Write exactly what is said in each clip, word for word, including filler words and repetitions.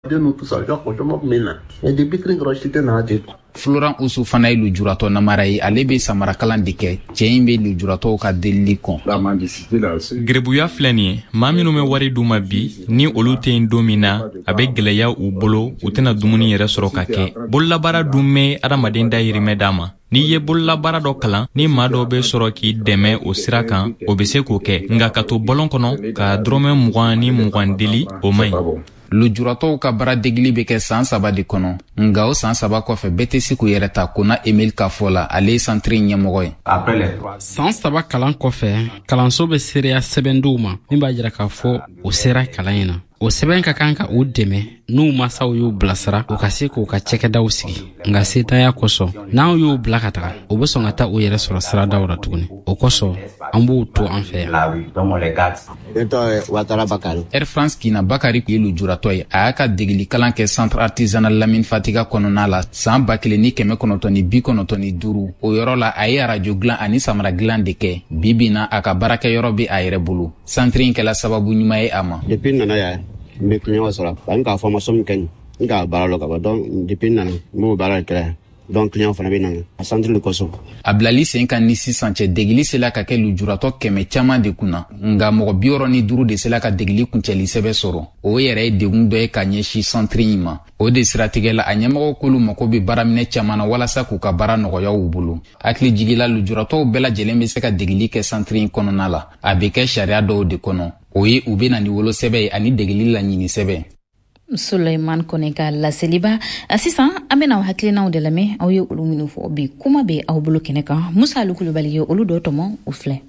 Florent Oussou fana ye lujuratɔ namara ye ale be samarakalan de kɛ cɛ in be lujuratɔw ka delili kɔn. Gerebuya filɛ nin ye maa minnu bɛ wari d'u ma bi ni olu tɛ yen don min na a bɛ gwɛlɛya u bolo u tɛna dumuni yɛrɛ sɔrɔ ka kɛ. Bololabaara dun bɛ adamaden dayirimɛ d'a ma. N'i ye bololabaara dɔ kalan ni maa dɔ bɛ sɔrɔ k'i dɛmɛ o sira kan o bɛ se k'o kɛ nka ka to bɔlɔn kɔnɔ ka dɔrɔmɛ mugan ni mugan deli o man ɲi. Lujuratɔw ka baara degili bɛ kɛ san saba de kɔnɔ nga o san saba kɔfɛ bɛɛ tɛ se k'u yɛrɛ ta Kona Emile ka fɔ la ale ye santiri ɲɛmɔgɔ ye. San saba kalan kɔfɛ kalanso bɛ seereya sɛbɛn d'u ma min b'a jira k'a fɔ o sera kalan in na. O sɛbɛn ka kan ka u dɛmɛ n'u masaw y'u bilasira u ka se k'u ka cɛkɛdaw sigi nka setanya kosɔn n'aw y'u bila ka taga u bɛ sɔn ka taa u yɛrɛ sɔrɔ siradaw la tuguni o kosɔn an b'u to an fɛ yan. Air France Kina Bakari kun ye lujuratɔ ye a y'a ka degeli kalan kɛ Centre Artisanal Lamine Fatiga kɔnɔna la san ba kelen ni kɛmɛ kɔnɔntɔn ni bi kɔnɔntɔn ni duuru o yɔrɔ la a ye arajo dilan ani samara dilan de kɛ bi bi na a ka baarakɛyɔrɔ bɛ a yɛrɛ bolo centre in kɛla sababu ɲuman ye a ma. Depuis nana ya mbe kunya sɔrɔ an ka formation min kɛ n ka baara lɔ ka ba donc depuis nana mo baara kɛ donc client fana bɛ nana a centre le kɔsɔ. A bilali sen kan ni sisan cɛ degeli sela ka kɛ lujuratɔ kɛmɛ caman de kunna nga mɔgɔ bi wɔɔrɔ ni duuru de sela ka degeli kuncɛli sɛbɛn sɔrɔ o yɛrɛ ye degun dɔ ye ka ɲɛsin centre in ma o de siratigɛ la a ɲɛmɔgɔ k'olu mako bɛ baaraminɛ caman na walasa k'u ka baara nɔgɔya u bolo hakili jigila lujuratɔw bɛɛ lajɛlen bɛ se ka degeli kɛ centre in kɔnɔna la a bɛ kɛ sariya dɔw de kɔnɔ o ye u bɛ na ni wolosɛbɛn ye ani degeli laɲini sɛbɛn. Suleiman Kone ka laseliba sisan an bɛna aw hakilinaw de lamɛn aw ye olu minnu fɔ bi kuma bɛ aw bolo kɛnɛ kan Musa Kulubali ye olu dɔ tɔmɔ u filɛ.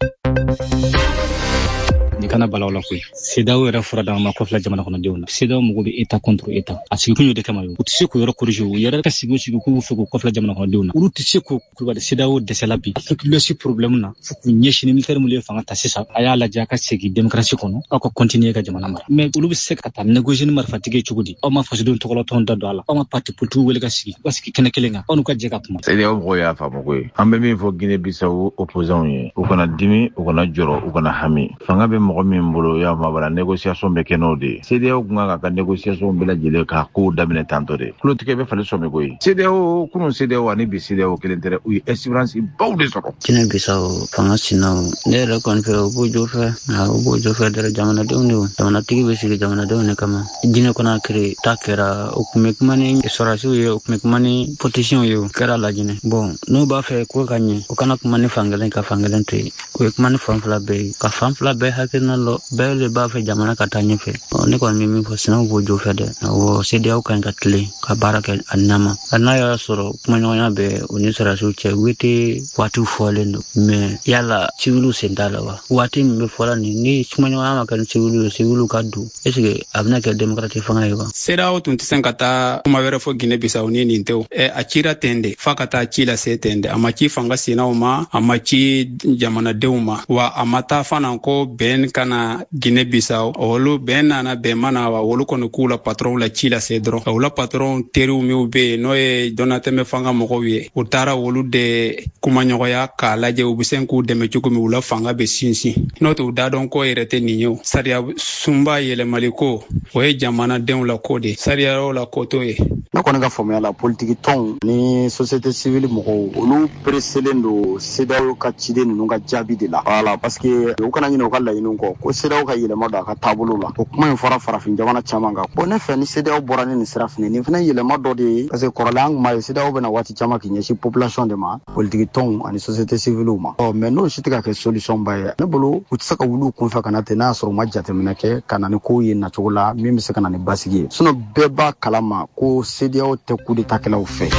Ni kana balaw la koyi CEDEAO yɛrɛ fura dama ma kɔfila jamana kɔnɔdenw na CEDEAO mɔgɔ bɛ état contre état a sigi kun y'o de kama ye u tɛ se k'o yɔrɔ corriger u yɛrɛ ka sigi o sigi k'u fɛ k'u kɔfila jamana kɔnɔdenw na olu tɛ se k'o kulubali CEDEAO dɛsɛla bi fo k'u lɔsi problème na fo k'u ɲɛsin militaire minnu ye fanga ta sisan a y'a lajɛ a ka segin démocratie kɔnɔ aw ka continuer ka jamana mara mais olu bɛ se ka taa négocier ni marifatigi cogo di aw ma fasodenw tɔgɔlatɔn da don a la aw ma parti politique wele ka sigi ka sigi kɛnɛ kelen kan aw n'u ka jɛ ka kuma. CEDEAO mɔgɔw y'a faamu ko ye an bɛ min fɔ Guinée Bissau opposants ye u kana dimi u kana jɔrɔ u kana hami fanga bɛ mɔgɔ min bolo ya mabara négociation bɛ kɛ n'o de CEDEAO kun ka ka négociation bɛɛ lajɛlen ka ko daminɛ tantɔ de kulotigɛ bɛ falen sɔmi ko ye CEDEAO kunun CEDEAO ani bi CEDEAO kelen tɛ u ye espérance baw de sɔrɔ. Guinée Bissau fanga sinaw ne yɛrɛ kɔni fɛ u b'o jɔ fɛ nka u b'o jɔ fɛ dɛrɛ jamanadenw de jamanatigi bɛ sigi jamanadenw de kama Guinée Conakry ta kɛra o tun bɛ kuma ni sɔrɔsiw ye o tun bɛ kuma ni politiciens ye o kɛra Laginɛ bon n'u b'a fɛ ko ka ɲɛ o kana kuma ni fankelen ka fankelen to yen o ye kuma ni fan fila bɛɛ ye ka fan fila bɛɛ hakilina lɔ bɛɛ le b'a fɛ jamana ka taa ɲɛfɛ ne kɔni bɛ min fɔ sinaw b'o jɔ fɛ dɛ awɔ CEDEAO ka ɲi ka tilen ka baara kɛ a nama n'a y'a sɔrɔ kumaɲɔgɔnya bɛ o ni sɔrɔsiw cɛ u tɛ waatiw fɔlen don mais yala civiliw sen t'a la wa waati min bɛ fɔla nin ni kumaɲɔgɔnya ma kɛ ni civiliw ye civiliw ka don est ce que a bɛna kɛ démocratie fanga ye wa. CEDEAO tun tɛ se ka taa kuma wɛrɛ fɔ Guinée Bissau ni nin tɛ ɛ a cira ten de f'a ka taa ci lase ten de a ma ci fanga sennaw ma a ma ci jamanadenw ma wa a ma taa fana ko bɛn kana Guinée Bissau olu bɛn nana bɛn mana wa olu kɔni k'u la patron la ci lase dɔrɔn u la patron teriw minw bɛ yen n'o ye Donatɛmɛ fanga mɔgɔw ye u taara olu de kumaɲɔgɔnya k'a lajɛ u bɛ se k'u dɛmɛ cogo min u la fanga bɛ sinsin n'o tɛ u da dɔn ko yɛrɛ tɛ nin ye o sariya sunba yɛlɛmali ko o ye jamanadenw la ko de sariyaw la ko t'o ye. Ne kɔni ka faamuya la politique tɔnw ni société civile mɔgɔw olu presselen don CEDEAO ka ciden ninnu ka jaabi de la voilà parce que u kana ɲinɛ u ka laɲiniw kɔ ko CEDEAO ka yɛlɛma don a ka taabolo la o kuma in fɔra farafin jamana caman kan bon ne fɛ ni CEDEAO bɔra ni nin sira fɛ nin fana yɛlɛma dɔ de ye parce que kɔrɔlen an kun b'a ye CEDEAO bɛna waati caman k'i ɲɛsin population de ma politique tɔnw ani société civile ma ɔ mais n'o si tɛ ka kɛ solution ba ye ne bolo u tɛ se ka wuli u kun fɛ ka na ten n'a y'a sɔrɔ u ma jateminɛ kɛ ka na ni kow ye nacogo la min bɛ se ka na ni basigi ye sinon bɛɛ b'a kalama ko CEDEAO tɛ coup d'état kɛlaw fɛ.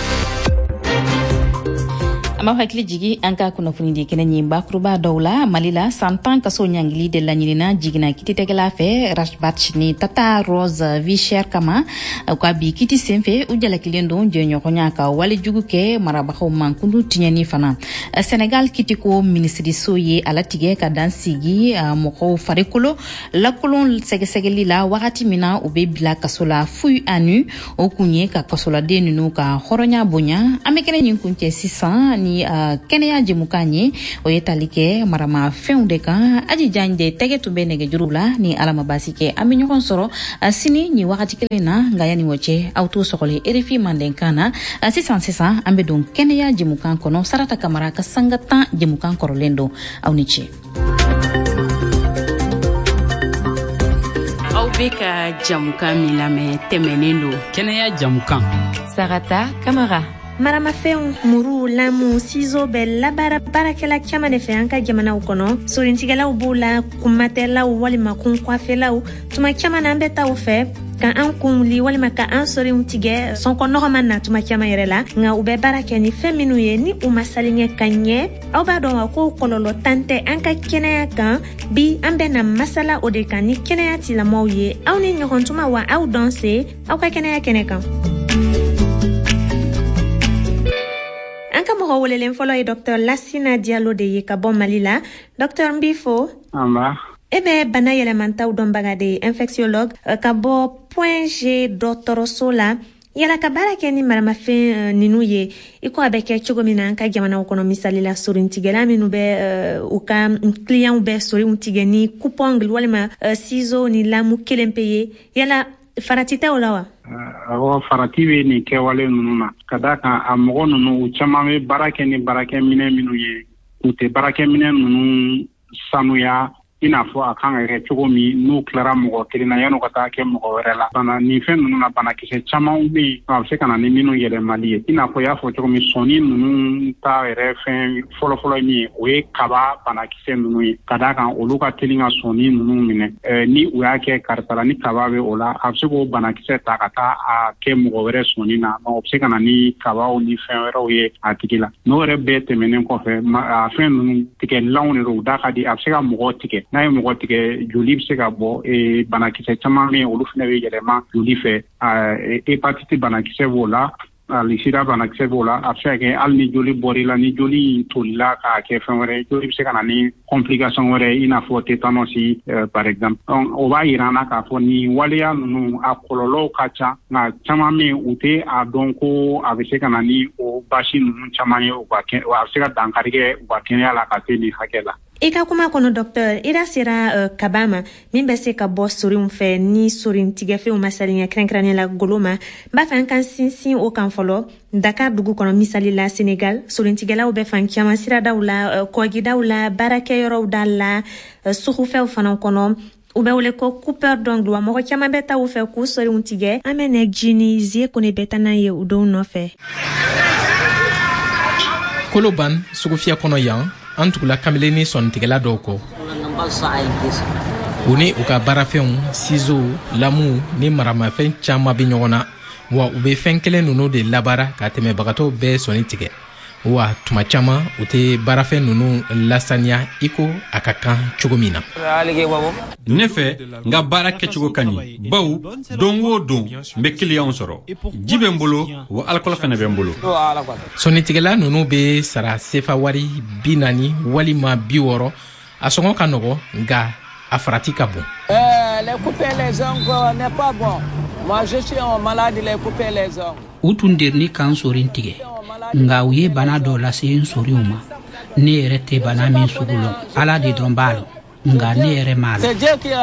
Ama hakili jigi an ka kunnafoni di kɛnɛ ɲin bakuruba dɔw la Mali la san tan kaso ɲangili de laɲinina jigina kititegɛla fɛ Rashbat ni Tata Rose Vichère kama u ka bi kiti senfɛ u jalakilen don jɛɲɔgɔnya ka wale jugu kɛ marabagaw mankundu tiɲɛni fana Senegal kitiko minisiriso ye alatigɛ ka dan sigi mɔgɔw farikolo lakolon sɛgɛsɛgɛli la wagati min na u bɛ bila kaso la fu anu o kun ye ka kasoladen ninnu ka hɔrɔnya bonya an bɛ kɛnɛ ɲin kun cɛ sisan ni uh, kɛnɛya jɛmukan ye o ye tali kɛ marama fɛnw de kan aji jan de tɛgɛ tun bɛ nɛgɛ juru la ni ala ma basi kɛ an bɛ ɲɔgɔn sɔrɔ uh, sini ni wagati kelen na nka yani o cɛ aw t'o sɔgɔli R F I mandenkan na uh, sisan sisan an bɛ don kɛnɛya jɛmukan kɔnɔ Sarata Kamara ka sanga tan jɛmukan kɔrɔlen don aw ni ce. Aw bɛ ka jamukan min lamɛn tɛmɛnen don kɛnɛya jamukan. Sarata Kamara. Maramafɛnw, muru, lamu, ciseaux bɛ labaara baarakɛla caman de fɛ an ka jamanaw kɔnɔ. Sorintigɛlaw b'u la, kunmatɛlaw walima kunkɔfɛlaw. Tuma caman na an bɛ taa u fɛ ka an kun wuli walima ka an sorinw tigɛ sɔnkɔnɔgɔ ma na tuma caman yɛrɛ la. Nka u bɛ baara kɛ ni fɛn minnu ye ni u ma saliɲɛ ka ɲɛ. Aw b'a dɔn wa ko kɔlɔlɔ tan tɛ an ka kɛnɛya kan. Bi an bɛ na masala o de kan ni kɛnɛya tilamɔgɔw ye. Aw ni ɲɔgɔn tuma wa aw dɔn se aw ka kɛnɛya kɛnɛ kan. An ka mɔgɔ welelen fɔlɔ ye Docteur Lassina Diallo de ye ka bɔ Mali la. Docteur n b'i fo. Amba. E bɛ bana yɛlɛmantaw dɔnbaga de ye infectiologue ka bɔ Point G dɔgɔtɔrɔso la. Yala ka baara kɛ ni maramafɛn ninnu ye i ko a bɛ kɛ cogo min na an ka jamanaw kɔnɔ misali la sorintigɛla minnu bɛ u ka clients bɛ sorinw tigɛ ni coupe-ongle walima ciseaux ni lamu kelen pe ye. Yala farati tɛ o la wa? Awɔ, farati bɛ nin kɛwale ninnu na ka da kan a mɔgɔ ninnu u caman bɛ baara kɛ ni baarakɛminɛ minnu ye u tɛ baarakɛminɛ ninnu sanuya i n'a fɔ a kan ka kɛ cogo min n'u tilara mɔgɔ kelen na yan'u ka taa kɛ mɔgɔ wɛrɛ la. Bana nin fɛn ninnu na banakisɛ caman bɛ yen a bɛ se ka na ni minnu yɛlɛmali ye i n'a fɔ i y'a fɔ cogo min sɔni ninnu ta yɛrɛ fɛn fɔlɔfɔlɔ min ye o ye kaba banakisɛ ninnu ye ka da kan olu ka teli ka sɔni ninnu minɛ ni u y'a kɛ karisa la ni kaba bɛ o la a bɛ se k'o banakisɛ ta ka taa a kɛ mɔgɔ wɛrɛ sɔni na o bɛ se ka na ni kabaw ni fɛn wɛrɛw ye a tigi la n'o yɛrɛ bɛɛ tɛmɛnen kɔfɛ a fɛn ninnu tigɛlanw de don u da ka di a bɛ se ka mɔgɔ tigɛ n'a ye mɔgɔ tigɛ joli bɛ se ka bɔ banakisɛ caman bɛ olu fana bɛ yɛlɛma joli fɛ hepatite banakisɛ b'o la ali sida banakisɛ b'o la a bɛ se ka kɛ hali ni joli bɔr'i la ni joli tolila k'a kɛ fɛn wɛrɛ joli bɛ se ka na ni complication wɛrɛ i n'a fɔ tétanos par exemple o b'a yira an na k'a fɔ ni waleya ninnu a kɔlɔlɔw ka ca nka caman bɛ yen u tɛ a dɔn ko a bɛ se ka na ni o basi ninnu caman ye u ka kɛ a bɛ se ka dankari kɛ u ka kɛnɛya la ka se nin hakɛ la. I ka kuma kɔnɔ docteur i da sera uh, kaba ma min bɛ se ka bɔ sorinw fɛ ni sorin tigɛfɛnw ma saliɲɛ kɛrɛnkɛrɛnnen la golo ma n b'a fɛ an kan sinsin o kan fɔlɔ Dakar dugu kɔnɔ misali la Sénégal sorintigɛlaw bɛ fan caman siradaw la uh, kɔgidaw la baarakɛyɔrɔw da la uh, sugufɛw fana kɔnɔ u bɛ wele ko coupeur d'ongle wa mɔgɔ caman bɛ taa u fɛ k'u sorinw tigɛ an bɛ nɛ jini zie kone bɛ taa n'a ye u denw nɔfɛ. Koloban sugufiyɛ kɔnɔ yan an tugula kamalen ni sɔnnitigɛla dɔw kɔ u ni u ka baarafɛnw ciseaux lamu ni maramafɛn caman bɛ ɲɔgɔn na wa u bɛ fɛn kelen ninnu de labaara ka tɛmɛ bagatɔw bɛɛ sɔnni tigɛ wa tuma caman u tɛ baarafɛn ninnu lasaniya i ko a ka kan cogo min na. ne fɛ n ka baara kɛcogo ka ɲi baw don o don n bɛ kiliyanw sɔrɔ ji bɛ n bolo wa alikɔli fana bɛ n bolo. sɔnnitigɛla ninnu bɛ sara sefa wari bi naani walima bi wɔɔrɔ a sɔngɔ ka nɔgɔ nka a farati ka bon. u tun dirni kan sorin tigɛ nga u ye bana dɔ lase n sorinw ma ne yɛrɛ tɛ bana min sugu lɔn ala de dɔn b'a lɔn nga ne yɛrɛ m'a la.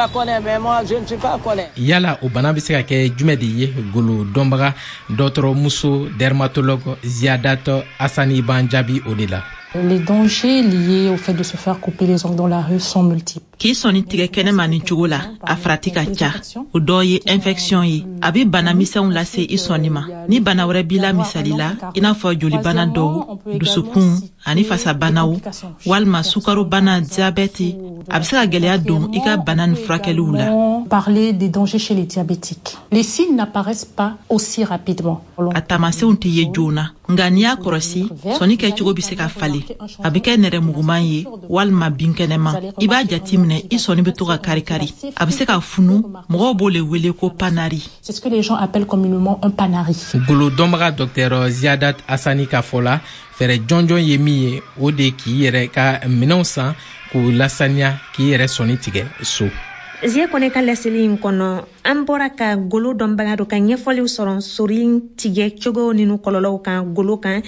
yala o bana bɛ se ka kɛ jumɛn de ye golo dɔnbaga dɔgɔtɔrɔmuso dermatologue Ziadat Asani b'an jaabi o de la. Les dangers liés au fait de se faire couper les ongles dans la rue sont multiples. K'i sɔnni tigɛ kɛnɛma nin cogo la a farati ka ca o dɔ ye infection ye a bɛ bana misɛnw lase i sɔnni ma ni bana wɛrɛ b'i la misali la i n'a fɔ jolibana dɔw dusukun ani fasabanaw walima sukarobana diabète a bɛ se ka gɛlɛya don i ka bana nin furakɛliw la. Parler des dangers chez les diabétiques. Les signes n'apparaissent pas aussi rapidement. A taamasiyɛnw tɛ ye joona nka n'i y'a kɔlɔsi sɔnni kɛcogo bɛ se ka falen a bɛ kɛ nɛrɛmuguman ye walima binkɛnɛma i b'a jateminɛ i sɔnni bɛ to ka kari-kari a bɛ se ka funu mɔgɔw b'o le wele ko panari. C'est ce que les gens appellent communément un panari. golo dɔnbaga docteur Ziadat Asani ka fɔ la fɛrɛ jɔnjɔn ye min ye o de k'i yɛrɛ ka minɛnw san k'u lasaniya k'i yɛrɛ sɔnni tigɛ so. Zie kone ka laseli in kɔnɔ an bɔra ka golo dɔnbaga dɔ ka ɲɛfɔliw sɔrɔ sorin tigɛ cogo ninu kɔlɔlɔw kan golo kan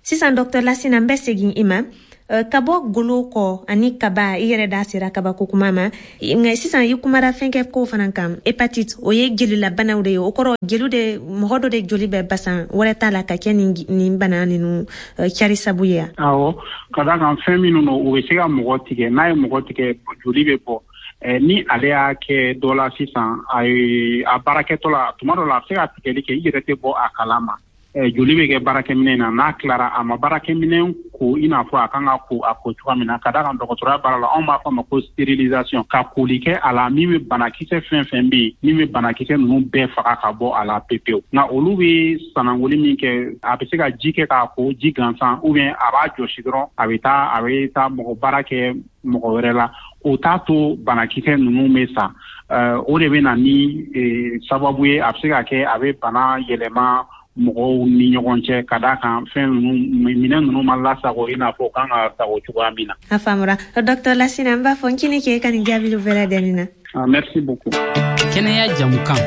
sisan docteur Lassina n bɛ segin i ma Uh, ka bɔ golo kɔ ani kaba i yɛrɛ da sera kaba ko kuma ma nka sisan i kumara fɛn kɛ ko fana kan hépatite o ye jelila banaw de ye o kɔrɔ jeli de mɔgɔ dɔ de joli bɛ basan wɛrɛ t'a la ka kɛ nin nin bana ninnu uh, cari sabu ye a awɔ ka da kan fɛn minnu no o bɛ se ka mɔgɔ tigɛ n'a ye mɔgɔ tigɛ joli bɛ bɔ eh, ni ale y'a kɛ dɔ la sisan a ye a baarakɛtɔ la tuma dɔ la a bɛ se ka tigɛli kɛ i yɛrɛ tɛ bɔ a kalama eh, joli bɛ kɛ baarakɛminɛ na n'a tilara a ma baarakɛminɛ ko i n'a fɔ a kan ka ko a ko cogoya min na ka da kan dɔgɔtɔrɔya baara la anw b'a fɔ a ma ko stérilisation ka koli kɛ a la min bɛ banakisɛ fɛn fɛn bɛ yen min bɛ banakisɛ ninnu bɛɛ faga ka bɔ a la pepewu nka olu bɛ sanangoli min kɛ a bɛ se ka ji kɛ k'a ko ji gansan ou bien a b'a jɔsi dɔrɔn a bɛ taa a bɛ taa mɔgɔ baara kɛ mɔgɔ wɛrɛ la o t'a to banakisɛ ninnu bɛ sa uh, o de bɛ na ni eh, sababu ye a bɛ se ka kɛ a bɛ bana yɛlɛma mɔgɔw ni ɲɔgɔn cɛ ka da kan fɛn ninnu minɛn ninnu ma lasago i n'a fɔ kan ka sago cogoya min na. A faamura docteur Lassina n b'a fɔ n kini k'e ka nin jaabili bɛɛ lajɛlen na. Ah, merci beaucoup. Kɛnɛya jamukan.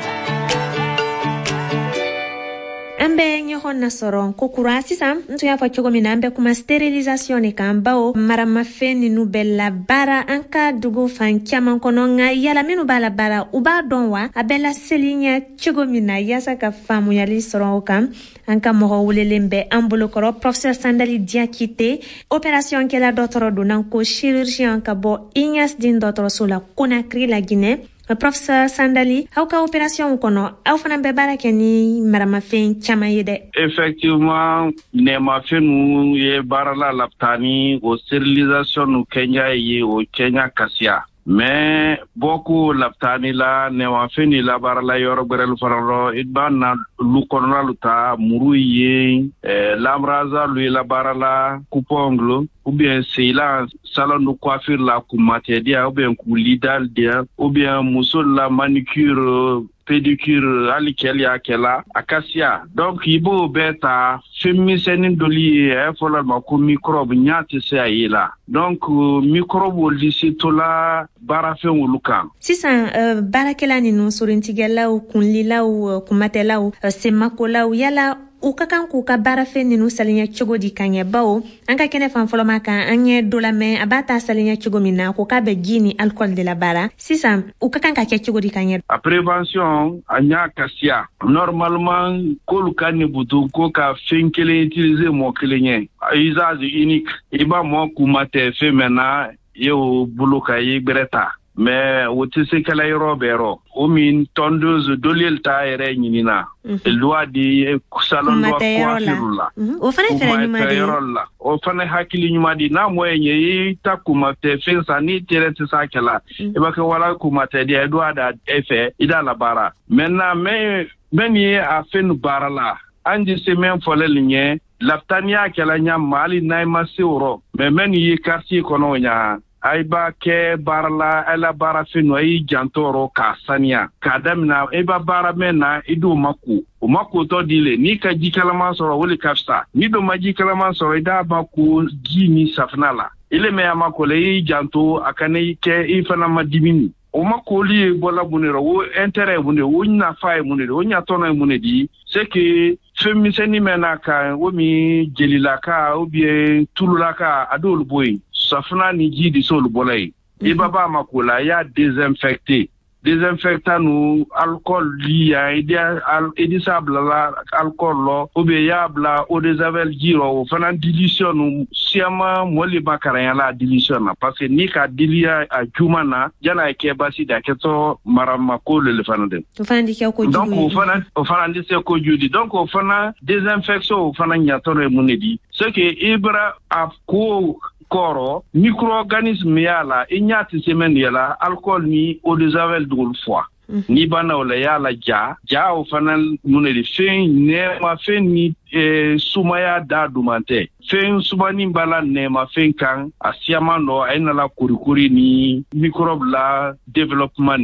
An bɛ ɲɔgɔn nasɔrɔ ko kura sisan n tun y'a fɔ cogo min na an bɛ kuma stérilisation de kan bawo maramafɛn ninnu bɛ labaara an ka dugu fan caman kɔnɔ nka yala minnu b'a labaara u b'a dɔn wa a bɛ laseli ɲɛ cogo min na yaasa ka faamuyali sɔrɔ o kan an ka mɔgɔ welelen bɛ an bolokɔrɔ professeur Sandali Diakité opération kɛla dɔgɔtɔrɔ donna ko chirurgien ka bɔ I N S din dɔgɔtɔrɔso la Conakry la Guinée. Professeur Sandali, aw ka opération kɔnɔ aw fana bɛ baara kɛ ni maramafɛn caman ye dɛ. Effectivement, nɛɛmafɛn ninnu ye baara la lapitani o stérilisation nu kɛɲa ye o kɛɲa kasiya. Mais boko lapitani la nɛɛmafɛn ni labaara la yɔrɔ gbɛrɛlu fana lɔ i b'a na lu kɔnɔna lu ta muru ye eh, lamraza lu ye labaara la coupe-ongle ou bien seila salon de coiffure la kumatedia ou bien kulidal dia ou bien muso la manicure pédicure ali keli akela akasia donc ibo beta féminisène doli e fola ma ko microbe nyati se ayela donc uh, microbe lisi tola barafe wulukan sisan uh, barakela ni no sorintigelaw kunlilaw uh, kumatelaw uh, semakolaw yala u ka kan k'u ka baarafɛn ninnu saliɲɛ cogo di ka ɲɛ bawo an ka kɛnɛ fan fɔlɔ ma kan an ɲɛ dɔ lamɛn a b'a ta saliɲɛ cogo min na ko k'a bɛ ji ni alcool de la baara sisan u ka kan ka kɛ cogo di ka ɲɛ a prévention a ɲa kasiya normalement k'olu ka ni butu ko ka fɛn kelen utiliser mɔ kelen ye usage unique i b'a mɔ kuma tɛ fɛn mɛn na i y'o bolo ka i gbɛrɛ ta mais o tɛ se kɛla yɔrɔ bɛɛ yɔrɔ o min tondeuse doliel ta yɛrɛ ɲinina loi di salon dɔ coiffure la o fana fɛrɛ ɲuman de ye o fana hakili ɲuman di n'a mɔ ye i ta kuma tɛ fɛn san n'i tɛrɛ tɛ sa kɛla i b'a kɛ wala kuma tɛ di i doit da e fɛ i da la baara maintenant mais men ye a fɛn baara la an di se men fɔlɛ ɲɛ lapitaniya kɛla ɲa mali n'a ma se o mais men ye quartier kɔnɔ ɲa ay ba ke barla ala bara finu ay jantoro ka sania ka damna e ba bara mena idu maku o mako to dile ni ka jikalama soro woli kafsta ni do maji kalama soro ida maku ji ni safnala ile me amako le janto akane ke ifana madimini o mako li bola bunero wo intérêt bunde wo na fay munde wo nya tono munde di c'est que féminisène mena ka wo mi jelila ka ou bien tulula ka adol boy safna ni ji di sol bolay e baba makola ya désinfecté désinfectant nous alcool liya idia al edisable la alcool lo ou bien ya bla eau de javel jiro fana dilution nous siama moli bakara la dilution parce que ni ka dilia a jumana jana ke basi da keto marama ko le fana de donc o fana o fana ndi se ko judi donc o fana désinfection o fana nyatore munedi ce que ibra a ko koro micro-organisme yala inyati semen yala alcool ni eau de javel dugul fois mm. ni bana wala yala ja ja o fanal muneli fen ne ma fen ni e, sumaya da dumante fen subani bala ne ma fen kan asiama no ayna la kurikuri ni microbe la développement ni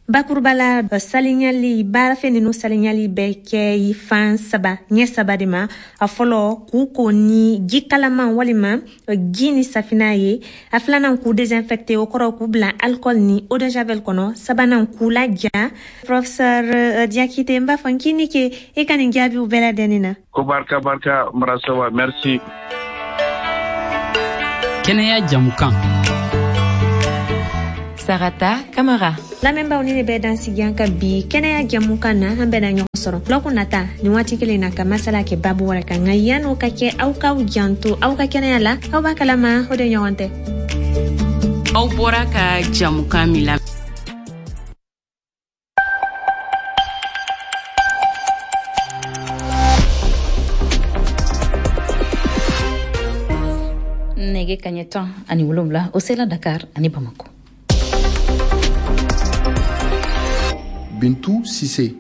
bakurubala saliɲali baarafɛn ninu saliɲali bɛ kɛ i fan saba ɲɛ saba de ma a fɔlɔ k'u ko ni ji kalaman walima ji ni safina ye a filanan k'u désinfecté o kɔrɔ k'u bila alcool ni eau de javel kɔnɔ sabanan k'u laja. Professeur Diakite n b'a fɔ n k'i ni ke e ka nin jaabiw bɛɛ ladɛnni na. Ko barika barika Marasawa, merci. Kɛnɛya jamukan. Sarata Camara. Lamɛnbaw ni ne bɛ dansigi an ka bi kɛnɛya jamukan na an bɛna ɲɔgɔn sɔrɔ lɔku nata ni waati kelen na ka masala kɛ babu wɛrɛ kan nka yan'o ka kɛ aw k'aw janto aw ka kɛnɛya la aw b'a kalama o de ɲɔgɔn tɛ. Aw bɔra ka jamukan min la. Nege kaɲɛ tan ani wolonwula o sela Dakar ani Bamako. Bintou Sissé.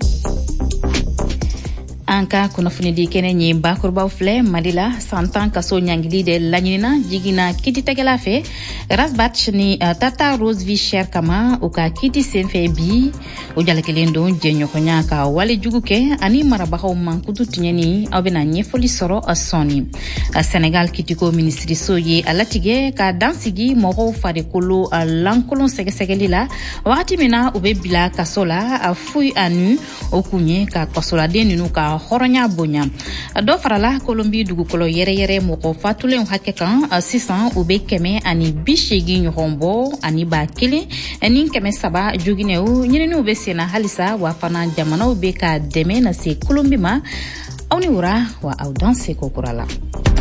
An ka kunnafonidi kɛnɛ ɲi bakurubaw filɛ Mali la san tan kaso ɲangili de laɲinina jigina kitigɛla fɛ Rasbach ni uh, Tata Rose Vichère kama u ka kiti senfɛ bi o jalakelen don jɛɲɔgɔnya ka wale jugu kɛ ani marabagaw mankutu tiɲɛni aw bɛna ɲɛfɔli sɔrɔ a sɔni a Senegal kitiko ministriso ye a latigɛ ka dansigi mɔgɔw farikolo a lankolon sɛgɛsɛgɛli la wagati min na u bɛ bila kaso la a fui a nu o kun ye ka kasoladen ninnu ka hɔrɔnya bonya dɔ farala Kolombi dugukolo yɛrɛ yɛrɛ mɔgɔ fatulen hakɛ kan sisan u bɛ kɛmɛ ani bi seegin ɲɔgɔn bɔ ani ba kelen ni kɛmɛ saba joginɛw ɲininiw bɛ senna halisa wa fana jamanaw bɛ ka dɛmɛ na se Kolombi ma aw ni wura wa aw dan se kokura la.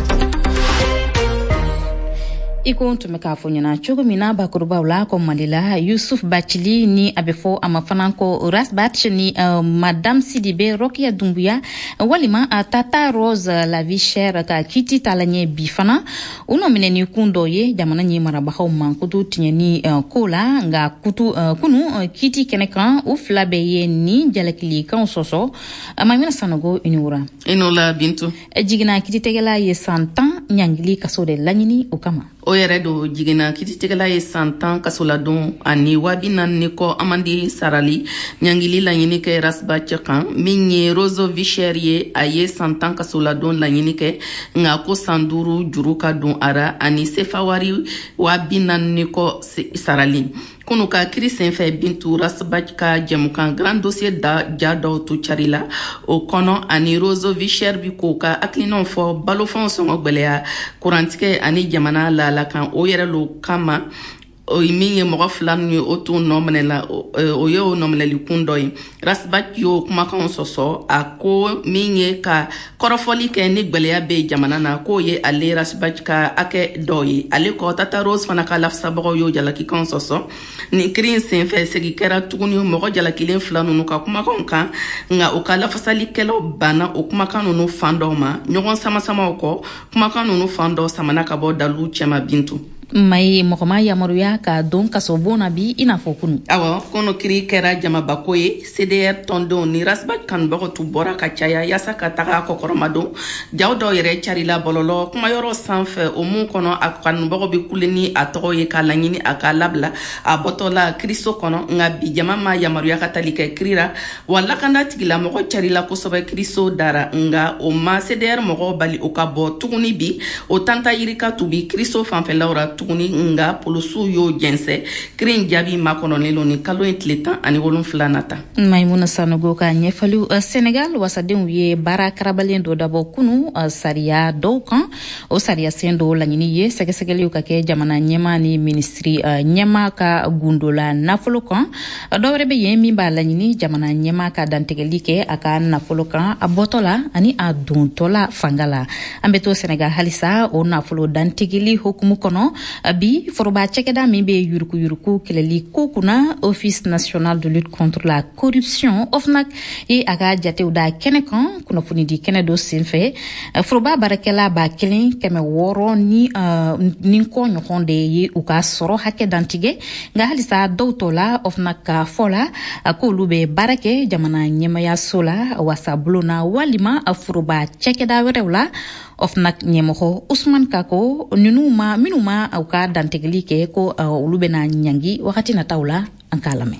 Iko tun bɛ k'a fɔ ɲɛna cogo min na bakurubaw la ko Mali la Yusuf Bachili ni a bɛ fɔ a ma fana ko Rasbach ni uh, Madame Sidibe Rokia Dumbuya walima a Tata Rose la Vichère ka kiti tala ɲɛ bi fana u nɔ minɛ ni kun dɔ ye jamana ɲɛ marabagaw mankutu tiɲɛni uh, ko la nka kutu uh, kunu uh, kiti kɛnɛ kan u fila bɛɛ ye ni jalakilikanw sɔsɔ uh, Maimuna Sanogo Inura. Ino la Bintu. Jigina kititigɛla ye san tan ɲangili kaso de laɲini o kama. O yɛrɛ do jigina kititigɛla ye san tan kasoladon ani wabi naani kɔ amandi sarali ɲangili laɲini kɛ Rasbach kan min ye Rose Vichère ye a ye san tan kasoladon laɲini kɛ nka ko san duuru juru ka don ara ani sefawari wabi naani kɔ sarali. Kunu ka kiri senfɛ Bintu Rasbach ka jɛmukan grand dossier da ja dɔw to cari la o kɔnɔ ani Rose Vichère bi k'o ka hakilinaw fɔ balofɛnw sɔngɔ gwɛlɛya kurantigɛ ani jamana la kan o yɛrɛ lo kama o min ye mɔgɔ fila min ye o t'o nɔminɛ la o ye o nɔminɛli kun dɔ ye Rasbach y'o kumakanw sɔsɔ a ko min ye ka kɔrɔfɔli kɛ ni gwɛlɛya bɛ jamana na k'o ye ale Rasbach ka hakɛ dɔ ye ale kɔ Tata Rose fana ka lafasabagaw y'o jalakikanw sɔsɔ nin kiri in senfɛ segi kɛra tuguni mɔgɔ jalakilen fila ninnu ka kumakanw kan nka o ka lafasalikɛlaw banna o kumakan ninnu fan dɔw ma ɲɔgɔn samasamaw kɔ kumakan ninnu fan dɔw samana ka bɔ dalu cɛma Bintu. Mai mɔgɔ ma yamaruya ka don kaso bon na bi i n'a fɔ kunu. Awɔ kɔnɔ kiri kɛra jamabako ye C D R tɔndenw ni Rasbach kanubagaw tu bɔra ka caya yasa ka taga kɔkɔrɔmadon jaw dɔw yɛrɛ carila bɔlɔlɔ kumayɔrɔ sanfɛ o mun kɔnɔ a kanubagaw bɛ kule ni a tɔgɔ ye k'a laɲini a k'a labila a bɔtɔla kiriso kɔnɔ nka bi jama ma yamaruya ka tali kɛ kirira wa lakanda tigilamɔgɔ carila kosɛbɛ kiriso dara nka o ma C D R mɔgɔw bali o ka bɔ tuguni bi o tanta yirika tubi kiriso fanfɛlaw ra tuguni nga polosu yo jɛnsɛ kirin jaabi makɔnɔlen lo ni kalo in tile tan ani wolonfila nata. Maimuna Sanogo ka ɲɛfɔliw uh, Senegal wasadenw ye baara karabalen dɔ dabɔ kunu uh, sariya dɔw kan o sariya sen dɔw laɲini ye sɛgɛsɛgɛliw ka kɛ jamana ɲɛma ni ministri uh, ɲɛma ka gundola nafolo kan uh, dɔwɛrɛ bɛ yen min b'a laɲini jamana ɲɛma ka dantigɛli kɛ a ka nafolo kan a bɔtɔla ani a dontɔla fanga la an bɛ to Senegal halisa o nafolo dantigɛli hukumu kɔnɔ bi foroba cɛkɛda min bɛ yuruku yuruku kɛlɛli ko kunna Office national de lutte contre la corruption O F N A C ye a ka jatew da kɛnɛ kan kunnafonidi kɛnɛ dɔ senfɛ foroba baarakɛla ba kelen kɛmɛ wɔɔrɔ ni uh, ni kɔ ɲɔgɔn de ye u ka sɔrɔ hakɛ dantigɛ nka halisa dɔw tɔ la O F N A C ka fɔ la k'olu bɛ baara kɛ jamana ɲɛmayaso la wasabolo na walima foroba cɛkɛda wɛrɛw la O F N A C ɲɛmɔgɔ Usman Kako ninnu ma minnu ma u ka dantigɛli kɛ ko olu bɛna ɲangi wagati nataw la an k'a lamɛn.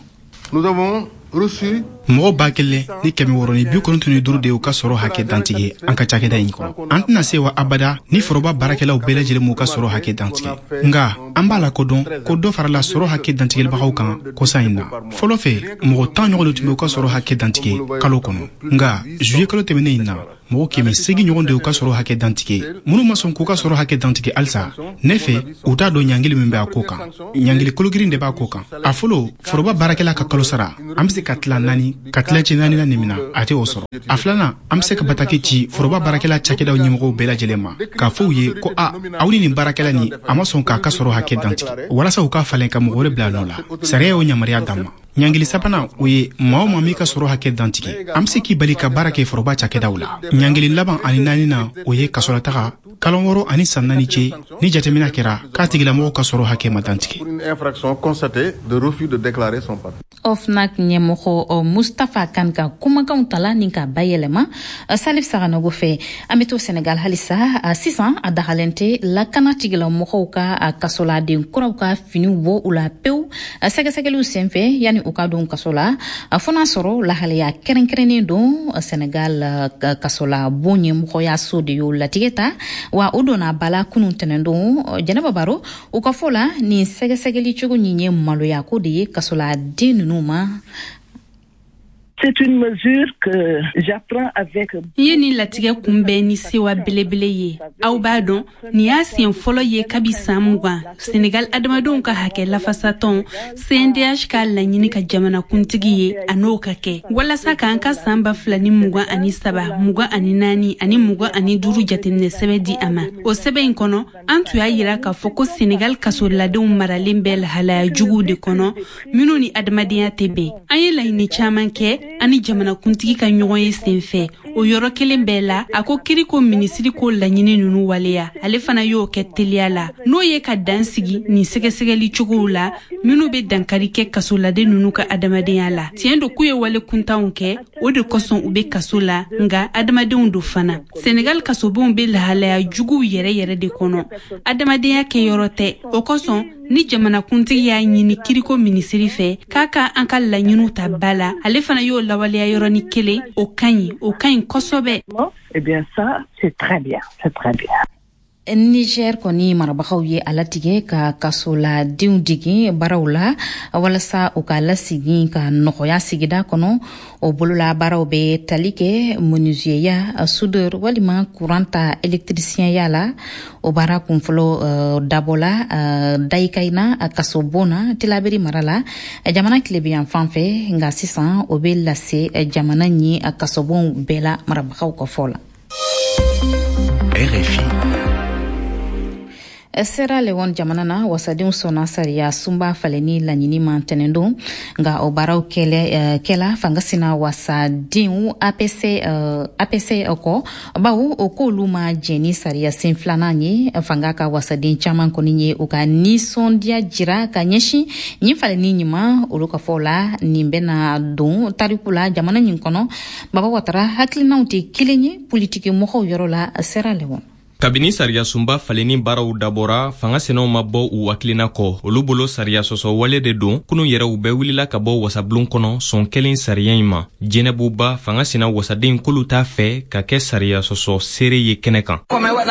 Nous avons reçu mɔgɔ ba kelen ni kɛmɛ wɔɔrɔ ni bi kɔnɔntɔn ni duuru de y'u ka sɔrɔ hakɛ dantigɛ an ka cakɛda in kɔnɔ. An tɛna se wa abada ni foroba baarakɛlaw bɛɛ lajɛlen m'u ka sɔrɔ hakɛ dantigɛ, nga an b'a la kodɔn ko dɔ farala sɔrɔ hakɛ dantigɛlibagaw kan kɔsa in na. Fɔlɔ fɛ mɔgɔ tan ɲɔgɔn de tun bɛ u ka sɔrɔ hakɛ dantigɛ kalo kɔnɔ, nga juillet kalo tɛmɛnen in na mɔgɔ kɛmɛ seegin ɲɔgɔn de y'u ka sɔrɔ hakɛ dantigɛ. Minnu ma sɔn k'u ka sɔrɔ hakɛ dantigɛ halisa, ne fɛ u t'a dɔn ɲangili min bɛ a ko kan. Ɲangili kologirin de b'a ko kan. A fɔlɔ foroba baarakɛla ka kalo sara an bɛ se ka tila naani ka tilancɛ naani na nin min na a tɛ o sɔrɔ. A filanan an bɛ se ka bataki ci foroba baarakɛla cakɛdaw ɲɛmɔgɔw bɛɛ lajɛlen ma k'a fɔ u ye ko a aw ni nin baarakɛla nin a ma sɔn k'a ka sɔrɔ hakɛ dantigɛ walasa u ka falen ka mɔgɔ wɛrɛ bila nɔ la. Sariya y'o yamaruya d'an ma. Ɲangili sabanan o ye maa o maa min ka sɔrɔ hakɛ dantigɛ an bɛ se k'i bali ka baara kɛ foroba cakɛdaw la. Ɲangili laban ani naani na o ye kasolataga kalo wɔɔrɔ ani san naani cɛ ni jateminɛ kɛra k'a tigilamɔgɔ ka sɔrɔ hakɛ ma dantigɛ. O F N A C ɲɛmɔgɔ Mustafa Kan ka kumakanw tala ni ka bayɛlɛma Salif Saganogo fɛ an bɛ to Senegal halisa sisan a dagalen tɛ lakana tigilamɔgɔw ka kasoladen kuraw ka finiw bɔ u la pewu sɛgɛsɛgɛliw senfɛ yani u ka don kaso la fo n'a sɔrɔ lahalaya kɛrɛnkɛrɛnnen don Senegal kasola bon ɲɛmɔgɔya so de y'o latigɛ ta wa o donna bala kunun tɛnɛn don Jɛnɛba Baro u ka fɔ la ni sɛgɛsɛgɛli cogo nin ye maloya ko de ye kasoladen ninnu ma. C'est une mesure que j'apprends avec... Ye ni latigɛ kunbɛn ni sewa belebele ye. Aw b'a dɔn, ni y'a siɲɛ fɔlɔ ye kabi san mugan. Senegal adamadenw ka hakɛ lafasatɔn C N D H ka laɲini ka jamana kuntigi ye a n'o ka kɛ. Walasa k'an ka san ba fila ni mugan ani saba, mugan ani naani ani mugan ani duuru jateminɛ sɛbɛn di a ma. O sɛbɛn in kɔnɔ, an tun y'a yira k'a fɔ ko Senegal kasoladenw maralen bɛ lahalaya juguw de kɔnɔ, minnu ni adamadenya tɛ bɛn. An ye laɲini caman kɛ ani jamana kuntigi ka ɲɔgɔn ye senfɛ o yɔrɔ kelen bɛɛ la a ko kiriko minisiri ko laɲini nunu waleya ale fana y'o kɛ teliya la n'o ye ka dan sigi ni sɛgɛsɛgɛli cogow la minnu bɛ dankari kɛ kasoladen nunu ka adamadenya la tiɲɛ do k'u ye wale kuntanw kɛ o de kosɔn u bɛ kaso la nga adamadenw do fana Senegal kasobenw bɛ lahalaya juguw yɛrɛ yɛrɛ de kɔnɔ adamadenya kɛ yɔrɔ tɛ o kosɔn ni jamana kuntigi y'a ɲini kiriko minisiri fɛ k'a ka an ka laɲiniw ta ba la ale fana y'o lawaleya yɔrɔni kelen o ka ɲi o ka ɲi kosɛbɛ. Eh bien ça c'est très bien, c'est très bien. Niger kɔni marabagaw ye ala tigɛ ka kasoladenw digi baaraw la walasa u ka lasigi ka nɔgɔya sigida kɔnɔ o bolola baaraw bɛ tali kɛ menuisier soudeur walima courant ta électricien la o baara kunfɔlɔ uh, dabɔla uh, dayikaina kasobon na tilaberi mara la jamana tilebiyan fan fɛ nka sisan o bɛ lase jamana ɲi kasobon bɛɛ la marabagaw ka fɔ la. R F I Sierra Leone jamana na wasadenw sɔnna sariya sunba faleni laɲini ma tɛnɛn don nka o baaraw kɛlɛ kɛla fanga sina wasadenw A P C A P C kɔ bawo o k'olu ma jɛn ni sariya sen filanan ye fanga ka wasaden caman kɔni ye u ka nisɔndiya jira ka ɲɛsin nin faleni ɲuman olu ka fɔ la nin bɛna don tariku la jamana nin kɔnɔ Baba Watara hakilinaw tɛ kelen ye politiki mɔgɔw yɔrɔ la Sierra Leone. Kabini sariya sunba faleni baaraw dabɔra fanga senɛw ma bɔ u hakilina kɔ olu bolo sariya sɔsɔ wale de don kunu yɛrɛ u bɛɛ wulila ka bɔ wasablon kɔnɔ sɔn kelen sariya in ma Jɛnɛbuba fanga sena wasaden kolu t'a fɛ ka kɛ sariya sɔsɔ seere ye kɛnɛ kan.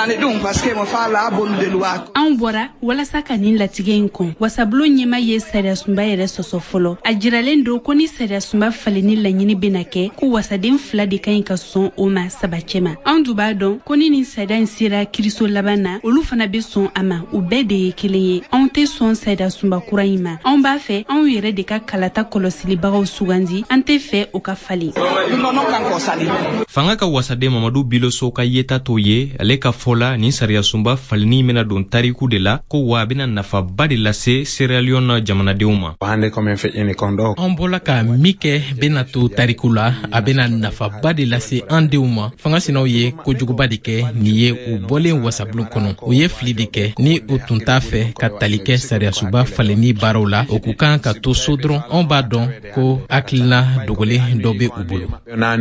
Anw bɔra walasa ka nin latigɛ in kɔn wasablon ɲɛma ye sariya sunba yɛrɛ sɔsɔ fɔlɔ a jiralen don ko ni sariya sunba faleni laɲini bena kɛ ko wasaden fila de ka ɲi ka sɔn o ma sabacɛ ma anw du b'a dɔn ko ni nin sariya in sera kiriso laban na olu fana bɛ sɔn a ma u bɛɛ de ye kelen ye anw tɛ sɔn sayida sunba kura in ma anw b'a fɛ anw yɛrɛ de ka kalata kɔlɔsilibagaw sugandi an tɛ fɛ o ka falen. Fanga ka wasaden Mamadu Biloso ka yeta t'o ye ale ka fɔ la nin sariya sunba faleni bena don tariku de la ko wa a bena nafaba de lase Sierra Leone jamanadenw ma. An bɔla ka min kɛ bena to tariku la a bena nafaba de lase an denw ma fanga sinaw ye kojuguba de kɛ nin ye u bɔlen wasabulon kɔnɔ u ye fili de kɛ ni o tun t'a fɛ ka tali kɛ sariyasuba falenni baaraw la o k'u kan ka to so dɔrɔn anw b'a dɔn ko hakilina dogolen dɔ be u bolo.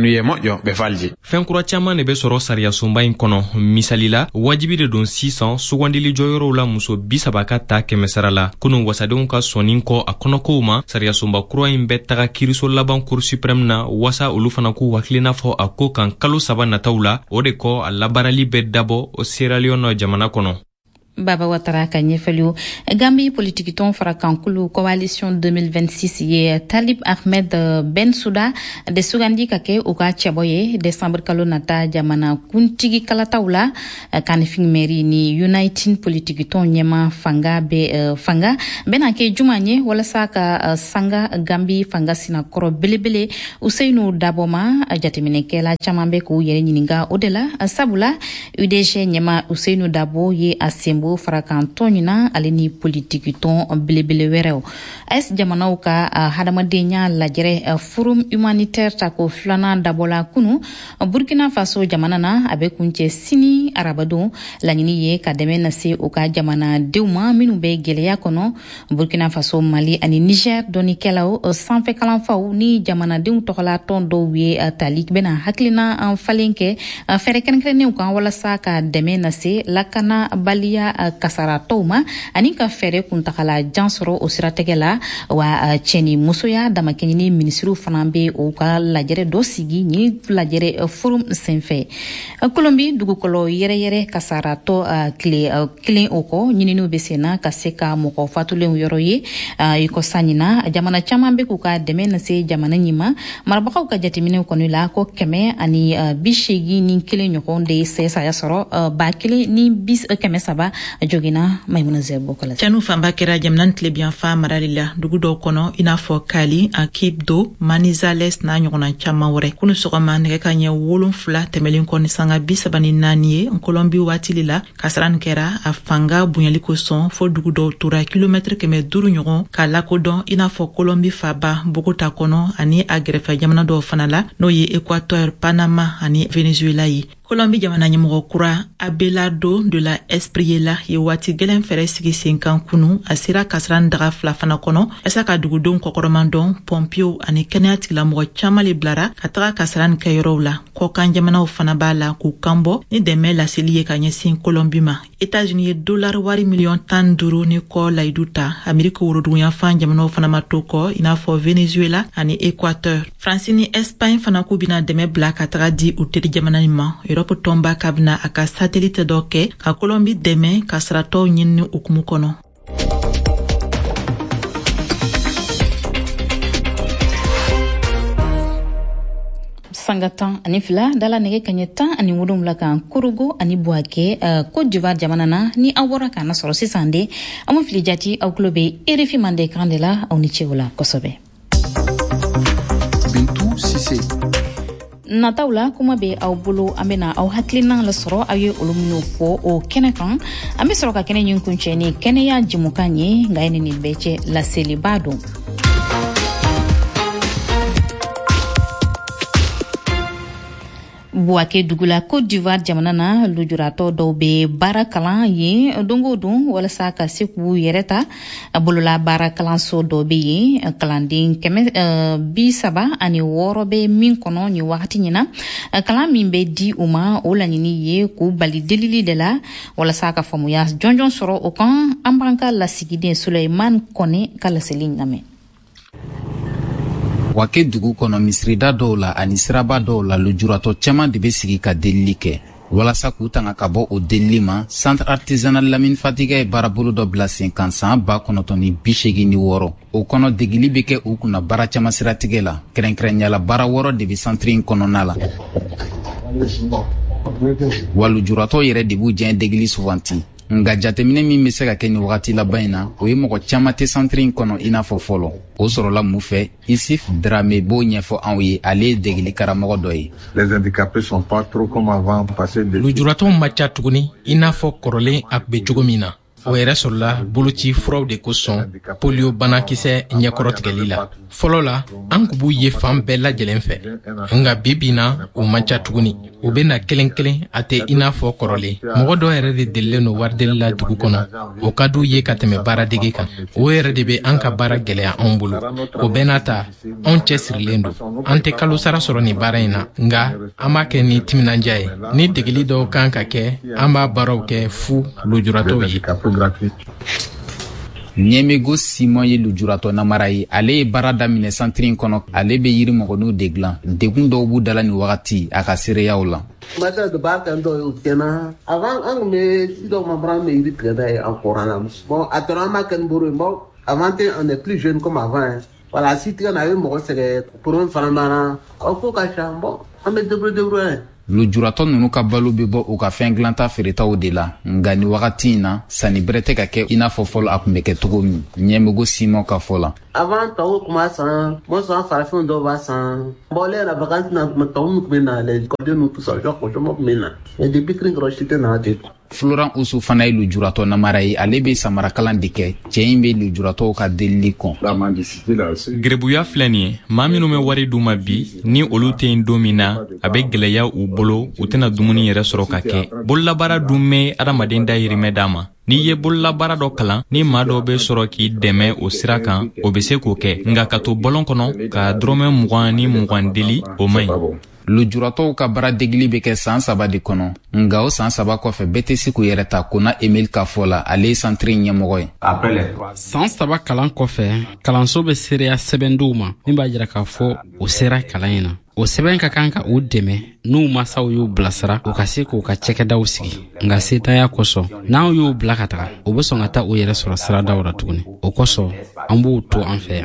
fɛn kura caaman de be sɔrɔ sariyasunba in kɔnɔ. misali la wajibi de don sisan sugandili jɔyɔrɔw la muso bisaba ka ta kɛmɛ sara la. kunun wasadenw ka sɔnni kɔ a kɔnɔkow ma sariyasunba kura in bɛ taga kiiriso laban cour suprême na wasa olu fana k'u hakilina fɔ a ko kan kalo saba nataw la. o de kɔ a labaarali bɛ dabɔ o Sierra Leone jamana kɔnɔ. Baba Watara ka ɲɛfɛliw Gambie politique tɔn fara kankulu coalition deux mille vingt-six ye Talib Ahmed Bensouda de sugandi ka kɛ u ka cɛbɔ ye décembre kalo nata jamana kuntigi kalataw la Kanifing Mairie ni United politique tɔn ɲɛma fanga be uh, fanga bena kɛ juma ye walasa ka uh, sanga Gambie fanga sina kɔrɔ belebele Useinu Daboma jateminɛkɛla caman bɛ k'u yɛrɛ ɲininka o de la sabula U D G ɲɛma Useinu Dabo ye a sembo fara kan tɔɲina ale ni politiki tɔn belebele wɛrɛw. Es jamanaw ka uh, hadamadenya lajɛrɛ uh, forum humanitaire ta ko filanan dabɔla kunu uh, Burkina Faso jamana na a bɛ kuncɛ sini arabadon laɲini ye ka dɛmɛ nase u ka jamana denw ma minnu bɛ gwɛlɛya kɔnɔ. Burkina Faso, Mali ani Niger dɔnikɛlaw uh, sanfɛ kalanfaw ni jamanadenw tɔgɔla tɔn dɔw ye uh, tali bɛna hakilina uh, falen kɛ uh, fɛrɛ kɛrɛnkɛrɛnnenw kan walasa ka dɛmɛ nase lakana baliya kasara tɔw ma ani ka fɛrɛ kuntagala jan sɔrɔ o siratigɛ la wa cɛni musoya damakɛɲini minisiriw fana bɛ o ka lajɛrɛ dɔ sigi ni lajɛrɛ forum senfɛ. Kolombi dugukɔlɔ yɛrɛyɛrɛ kasaratɔ tile kelen o kɔ ɲininiw bɛ senna ka se ka mɔgɔ fatulenw yɔrɔ ye i ko sanina jamana caman bɛ k'u ka dɛmɛ nase jamana ɲima marabagaw ka jateminɛw kɔni la ko kɛmɛ ani bi seegin ni kelen ɲɔgɔn de sɛsaya sɔrɔ ba kelen ni bis kɛmɛ saba jogina Maimuna Zebo kala canu fanba kɛra jamana tilebiyan fa marali la dugu dɔw kɔnɔ i n'a fɔ Kali, Akibdo, Manizales n'a ɲɔgɔnna caman wɛrɛ kunu sɔgɔma nɛgɛ ka ɲɛ wolonfila tɛmɛlen kɔ ni sanga bi saba ni naani ye Kolɔnbi waatili la kasara nin kɛra a fanga bonyali kosɔn fo dugu dɔw tora kilomɛtiri kɛmɛ duuru ɲɔgɔn k'a lakodɔn i n'a fɔ Kolɔnbi faba Bogota kɔnɔ ani a gɛrɛfɛ jamana dɔw fana la n'o ye Équateur, Panama ani Venezuela ye. Kolɔnbi jamana ɲɛmɔgɔ kura Abelardo de la Espriella ye waati gɛlɛn fɛrɛ sigi sen kan kunu a sera kasran daga fila fana kɔnɔ ɛsa ka dugudenw kɔkɔrɔman dɔn pɔmpiyo ani kɛnɛya tigilamɔgɔ caman le bilara ka taga kasran kɛyɔrɔw la kɔkan jamanaw fana b'a la k'u kanbɔ ni dɛmɛ laseli ye ka ɲɛsin Kolɔnbi ma. États-Unis ye dolari wari miliyɔn tan duuru ni kɔ layidu ta Amerika woroduguyanfan jamanaw fana ma to kɔ i n'a fɔ Venezuela ani Équateur. France ni Espagne fana k'u bina dɛmɛ bila ka taga di u teri jamana ni ma. Europe tɔnba ka bina a ka satellite dɔ kɛ ka Kolɔnbi dɛmɛ ka saratɔw ɲini ukumu kɔnɔ. Sanga tan ani fila dala nege kanye tan ani wolonwula kan Korogo ani Buake uh, Côte d'Ivoire jamana na ni awora kana sɔrɔ sisan de amu fili jati aw kulo be R F I mande kan de la aw ni cɛw la kosɛbɛ. Bintou Sise nataw la kuma be aw bolo an bena aw hakilina la sɔrɔ aw ye olu minnu fɔ o kɛnɛ kan an be sɔrɔ ka kɛnɛ ɲin kuncɛ ni kɛnɛya jimukan ye nka ye nin bɛɛ cɛ laseliba don. Buake dugula Côte d'Ivoire jamana na lujuratɔ dɔw be baara kalan ye dongo don walasa ka se k'u yɛrɛ ta bolola baara kalanso dɔ be yen kalanden kɛmɛ uh, bi saba ani wɔɔrɔ be min kɔnɔ ni wagati ɲina kalan min be di u ma o laɲini ye k'u bali delili de la walasa ka faamuya jɔnjɔn sɔrɔ o kan an b'an ka lasigiden Suleiman Kɔne ka laseli lamɛn. Wake dugu kɔnɔ misirida dɔw la ani siraba dɔw la lujuratɔ caman de be sigi ka delili kɛ walasa k'u tanga ka bɔ o delili ma. Centre artisanal Lamine Fatiga ye baarabolo dɔ bila sen kan san ba kɔnɔntɔn ni bi seegin ni wɔɔrɔ o kɔnɔ degili be kɛ u kunna baara caman siratigɛ la kɛrɛnkɛrɛnyala baara wɔɔrɔ de be centre in kɔnɔna la wa lujuratɔ yɛrɛ de b'u jɛn degili sufanti nga jateminɛ min be se ka kɛ ni wagati laban in na o ye mɔgɔ caman tɛ centre in kɔnɔ i n'a fɔ fɔlɔ o sɔrɔla mun fɛ Isif Drame b'o ɲɛfɔ anw ye ale ye degeli karamɔgɔ dɔ ye. Les handicapés sont pas trop comme avant passé de lujuratɔw ma ca tuguni i n'a fɔ kɔrɔlen a tun be cogo min na o yɛrɛ sɔrɔla boloci furaw de kosɔn polio banakisɛ ɲɛkɔrɔtigɛli la. fɔlɔ la an kun b'u ye fan bɛɛ lajɛlen fɛ, nga bibi na o man ca tuguni. u bena kelen kelen a tɛ i n'a fɔ kɔrɔlen. mɔgɔ dɔ yɛrɛ de delilen no warideli la dugu kɔnɔ, o ka d'u ye ka tɛmɛ baaradege kan. o yɛrɛ de be an ka baara gwɛlɛya anw bolo. o bɛɛ n'a ta anw cɛ sirilen don. an tɛ kalo sara sɔrɔ ni baara in na, nga an b'a kɛ ni timinanja ye. ni degeli dɔw kan ka kɛ, an b'a baaraw kɛ fu lujuratɔw ye. Ɲɛmɛgo Simon ye lujuratɔ namara ye. ale ye baara daminɛ santiri kɔnɔ. ale be yiri mɔgɔninw de dilan. degun dɔw b'u dala ni wagati a ka seereyaw la. Mata de b'a kan dɔ ye o tiɲɛna avant an kun bɛ si dɔw ma baara an bɛ yiri tigɛ n'a ye an kɔrɔ la. bon a tora an b'a kɛ ni bolo ye. bon avant on est plus jeune comme avant hein. voilà si tigɛ na a bɛ mɔgɔ sɛgɛn problème fana nana aw ko ka ca. bon an bɛ débrouiller débrouiller. lujuratɔ ninnu ka balo be bɔ u ka fɛn dilanta feeretaw de la. nga ni wagati in na sanni bɛrɛ tɛ ka kɛ i n'a fɔ fɔlɔ a kun bɛ kɛ cogo min. ɲɛmɛgo Simon ka fɔ la. avant tɔw kun b'a san mo sɔn farafin dɔw b'a san. bon ale yɛrɛ vacances na tɔw min kun bɛ na les cordons nous tout ça genre ko caman kun bɛ na mais depuis kirin kɔrɔ si tɛ na ten. Florent Usu fana ye lujuratɔ namara ye. ale be samarakalan de kɛ. cɛ in be lujuratɔw ka delili kɔn. gerebuya filɛ nin ye, maa minnu bɛ wari d'u ma bi ni olu tɛ yen don min na, a bɛ gwɛlɛya u bolo u tɛna dumuni yɛrɛ sɔrɔ ka kɛ. bololabaara dun bɛ adamaden dayirimɛ d'a ma. n'i ye bololabaara dɔ kalan, ni maa dɔ bɛ sɔrɔ k'i dɛmɛ o sira kan, o bɛ se k'o kɛ. nka ka to bɔlɔn kɔnɔ ka dɔrɔmɛ mugan ni mugan deli, o man ɲi. lujuratɔw ka baara degili be kɛ san saba de kɔnɔ. nga o san saba kɔfɛ bɛɛ tɛ se k'u yɛrɛ ta. Kona Emil ka fɔ la. ale ye santiri ɲɛmɔgɔ ye. san saba kalan kɔfɛ kalanso be seereya sɛbɛn d'u ma min b'a jira k'a fɔ o sera kalan in na. o sɛbɛn ka kan ka u dɛmɛ n'u masaw y'u bilasira u ka se k'u ka cɛkɛdaw sigi. nga setanya kosɔn n'anw y'u bila ka taga, u be sɔn ka ta u yɛrɛ sɔrɔ siradaw la tuguni. o kosɔn an b'u to an fɛ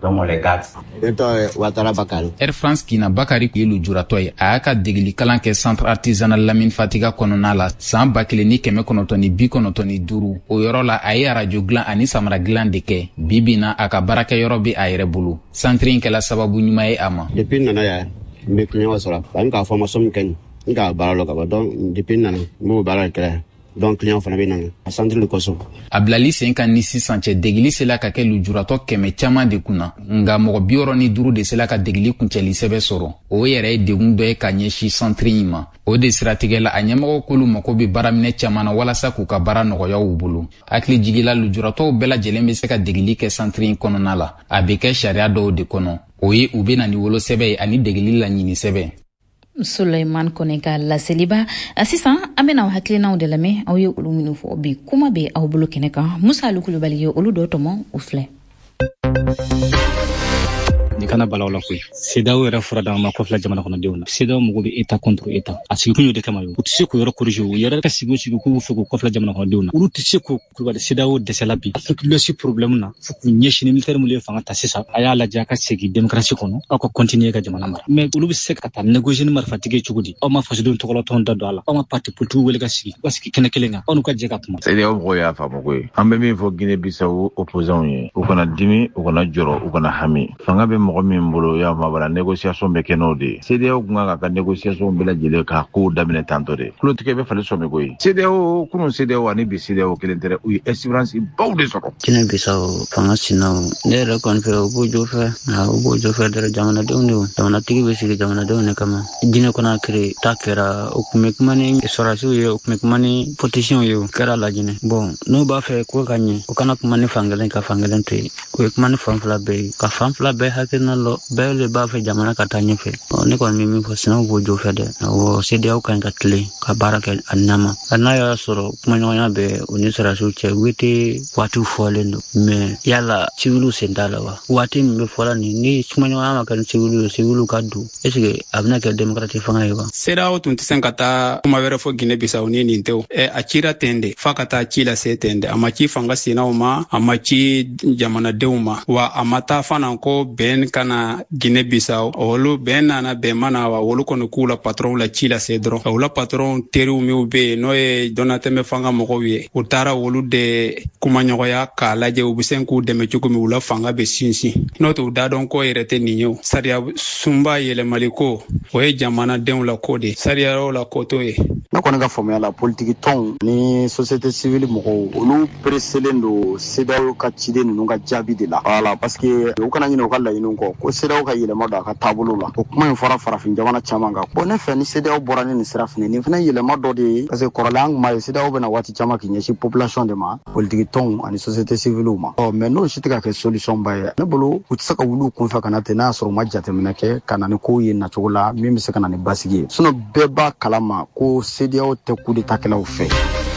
yan. Air France Kina Bakari kun ye lujuratɔ ye. a y'a ka degeli kalan kɛ centre artisanal Lamine Fatiga kɔnɔna la san ba kelen ni kɛmɛ kɔnɔntɔn ni bi kɔnɔntɔn ni duuru. o yɔrɔ la a ye arajo dilan ani samara dilan de kɛ. bibi na a ka baarakɛyɔrɔ be a yɛrɛ bolo. santiri in kɛla sababu ɲuman ye a ma. depuis nana ya n bɛ kuɲɔgɔn sɔrɔ ani k'a formation min kɛ nin n k'a baara la ka ban donc depuis nana n b'o baara kɛ donc client fana bɛ nana a centre de kosɔn. a bilali sen kan ni sisan cɛ degeli sela ka kɛ lujuratɔ kɛmɛ caman de kunna. nga mɔgɔ bi wɔɔrɔ ni duuru de sela ka degeli kuncɛli sɛbɛ sɔrɔ. o yɛrɛ ye degun dɔ ye ka ɲɛsin santiri in ma. o de siratigɛ la a ɲɛmɔgɔ k'olu mako be baaraminɛ caman na walasa k'u ka baara nɔgɔya u bolo. hakili jigila lujuratɔw bɛɛ lajɛlen be se ka degeli kɛ santiri in kɔnɔna la. a be kɛ sariya dɔw de kɔnɔ. o ye u bena ni wolosɛbɛ ye ani degeli laɲini sɛbɛ. Suleiman Kone ka laseliba. sisan an bena aw hakilinaw de lamɛn. aw ye olu minnu fɔ bi kuma be aw bolo kɛnɛ kan. Musa Alu Kulubali ye olu dɔ tɔmɔ u filɛ. ni kana balaw la koyi. CEDEAO yɛrɛ fura d'an ma kɔfɛla jamana kɔnɔdenw na. CEDEAO mago bɛ État contre État. a sigi kun y'o de kama ye. u tɛ se k'o yɔrɔ corriger u yɛrɛ ka sigi o sigi k'u fɛ k'u kɔfɛla jamana kɔnɔdenw na. olu tɛ se k'o kulubali CEDEAO dɛsɛla bi. Afrique de l'Ouest problème na fo k'u ɲɛsin militaire minnu ye fanga ta sisan. a y'a lajɛ a ka segin démocratie kɔnɔ. aw ka continuer ka jamana mara. mais olu bɛ se ka taa négocier ni marifatigi cogo di. aw ma fasodenw tɔgɔlatɔn da don a la. aw ma parti politique wele ka sigi. u ka sigi kɛnɛ kelen kan. aw n'u ka jɛ ka kuma. CEDEAO mɔgɔw y'a faamu koyi. an bɛ min fɔ Guinée Bissau opposants ye. u kana dimi u kana jɔrɔ u kana hami. fanga bɛ mɔgɔ min bolo y'a mabara négociation bɛ kɛ n'o de. CEDEAO kun kan ka ka négociation bɛɛ lajɛlen k'a kow daminɛ tantɔ de. kulotigɛ bɛ falen sɔmi koyi. CEDEAO kunun CEDEAO ani bi CEDEAO kelen tɛ dɛ. u ye espérance baw de sɔrɔ. Guinée Bissau fanga sinaw ne yɛrɛ kɔni fɛ u b'o jɔ fɛ. nka u b'o jɔ fɛ dɛrɛ jamanadenw de o. jamanatigi bɛ sigi jamanadenw de kama. Guinée Conakry ta kɛra o tun bɛ kuma ni sɔrɔdasiw ye o tun bɛ kuma ni politiciens ye o kɛra Lajinɛ. bon n'u b'a fɛ ko ka ɲɛ o kana kuma ni fankelen ka fankelen to yen. o ye kuma ni fan fila bɛɛ ye. ka fan fila bɛɛ hakilina lɔ bɛɛ le b'a fɛ jamana ka taa ɲɛfɛ. ne kɔni bɛ min fɔ sinaw b'o jɔ fɛ dɛ. awɔ CEDEAO ka ɲi ka tilen ka baara kɛ a nama. n'a y'a sɔrɔ kumaɲɔgɔnya bɛ o ni sɔrɔdasiw cɛ u tɛ waatiw fɔlen don. mais yala civiliw sen t'a la wa. waati min bɛ fɔla nin ni kumaɲɔgɔnya ma kɛ ni civiliw ye civiliw ka don est ce que a bɛna kɛ démocratie fanga ye wa. CEDEAO tun tɛ se ka taa kuma wɛrɛ fɔ Guinée Bissau ni nin tɛ. ɛ a cira ten de f'a ka taa ci lase ten de. a ma ci fanga sennaw ma a ma ci jamanadenw ma wa a ma taa fana ko bɛn kana Guinée Bissau olu bɛn nana bɛn mana wa olu kɔni k'u la patron la ci la se dɔrɔn olu la patron teriw minw be n'o ye Donatɛmɛ Fanga mɔgɔw ye u taara olu de kumaɲɔgɔnya k'a lajɛ u bɛ se k'u dɛmɛ cogo min u la fanga bɛ sinsin n'o tɛ u da dɔn ko yɛrɛ tɛ nin ye o sariya sunba yɛlɛmali ko o ye jamanadenw la ko de sariyaw la ko t'o ye. Ne kɔni ka faamuya la politiki tɔnw ni société civile mɔgɔw olu preselen don C D A O ka ciden ninnu ka jaabi de la voilà parce que u kana ɲinɛ u ka laɲiniw kɔ ko C D A O ka yɛlɛma don a ka taabolo la o kuma in fɔra farafin jamana caman kan bon ne fɛ ni C D A O bɔra ni nin sira fɛnɛ nin fɛnɛ yɛlɛma dɔ de ye parce que kɔrɔlen an kun b'a ye C D A O bɛna waati caman k'i ɲɛsin population de ma politiki tɔnw ani société civile ma ɔ mais n'o si tɛ ka kɛ solution ba ye ne bolo u tɛ se ka wuli u kunfɛ ka na ten n'a y'a sɔrɔ u ma jateminɛ kɛ ka na ni kow ye nacogo la min bɛ se ka na ni basigi ye sinon bɛɛ b'a kalama ko C D A O tɛ coup d'état kɛlaw fɛ.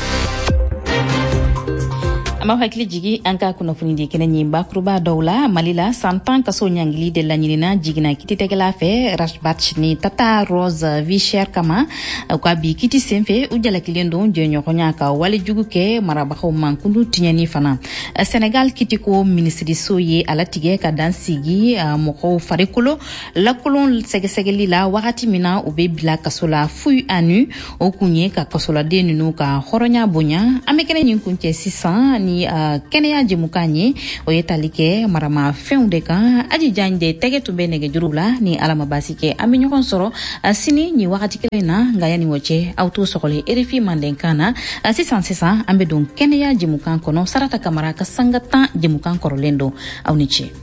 ama hakili jigi an ka kunnafoni di kɛnɛ ɲi bakuruba dɔw la mali la san tan kaso ɲangili de laɲinina jigina kititegɛla fɛ rashbat ni tata rose vichère kama ka bi kiti senfɛ u jalakilen don jɛɲɔgɔnya ka wale jugu kɛ marabagaw mankundu tiɲɛni fana senegal kitiko minisiriso ye alatigɛ ka dan sigi mɔgɔw farikolo lakolon sɛgɛsɛgɛli la wagati min na u be bila kaso la fu anu o kun ye ka kasoladen ninnu ka hɔrɔnya bonya an bɛ kɛnɛ ɲi kuncɛ sisan ni Uh, kɛnɛya jɛmukan ye o ye tali kɛ marama fɛnw de kan aji jan de tɛgɛ tun bɛ nɛgɛjuru la ni alama basi kɛ an bɛ ɲɔgɔn sɔrɔ uh, sini ni wagati kelen na nka yani o cɛ aw t'o sɔgɔli R F I mandenkan na uh, sisan sisan an bɛ don kɛnɛya jɛmukan kɔnɔ Sarata Kamara ka sanga tan jɛmukan kɔrɔlen don aw ni ce.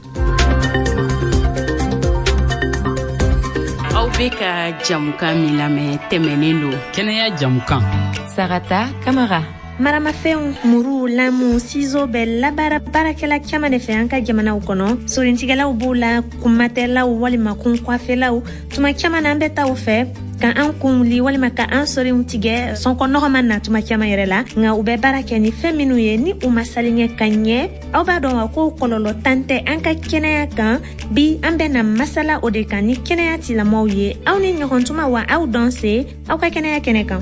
Aw bɛ ka jɛmukan min lamɛn tɛmɛnen don kɛnɛya jɛmukan Sarata Kamara. Maramafɛnw muru lamu sizo bɛ labara baarakɛla caman de fɛ an ka jamanaw kɔnɔ sorintigɛlaw b'u la kunmatɛlaw walima kunkɔfɛlaw tuma caman na an bɛ taa u fɛ ka an kunwuli walima ka an sɔriw tigɛ sɔnkɔnɔgɔ ma na tuma caman yɛrɛ la nka u bɛ baara kɛ ni fɛn minnu ye ni u ma saliɲɛ ka ɲɛ aw b'a dɔn wa ko kɔlɔlɔ tan tɛ an ka kɛnɛya kan bi an bɛ na masala o de kan ni kɛnɛya tilamɔgɔw ye aw ni ɲɔgɔn tuma wa aw dɔn se aw ka kɛnɛya kɛnɛ kan.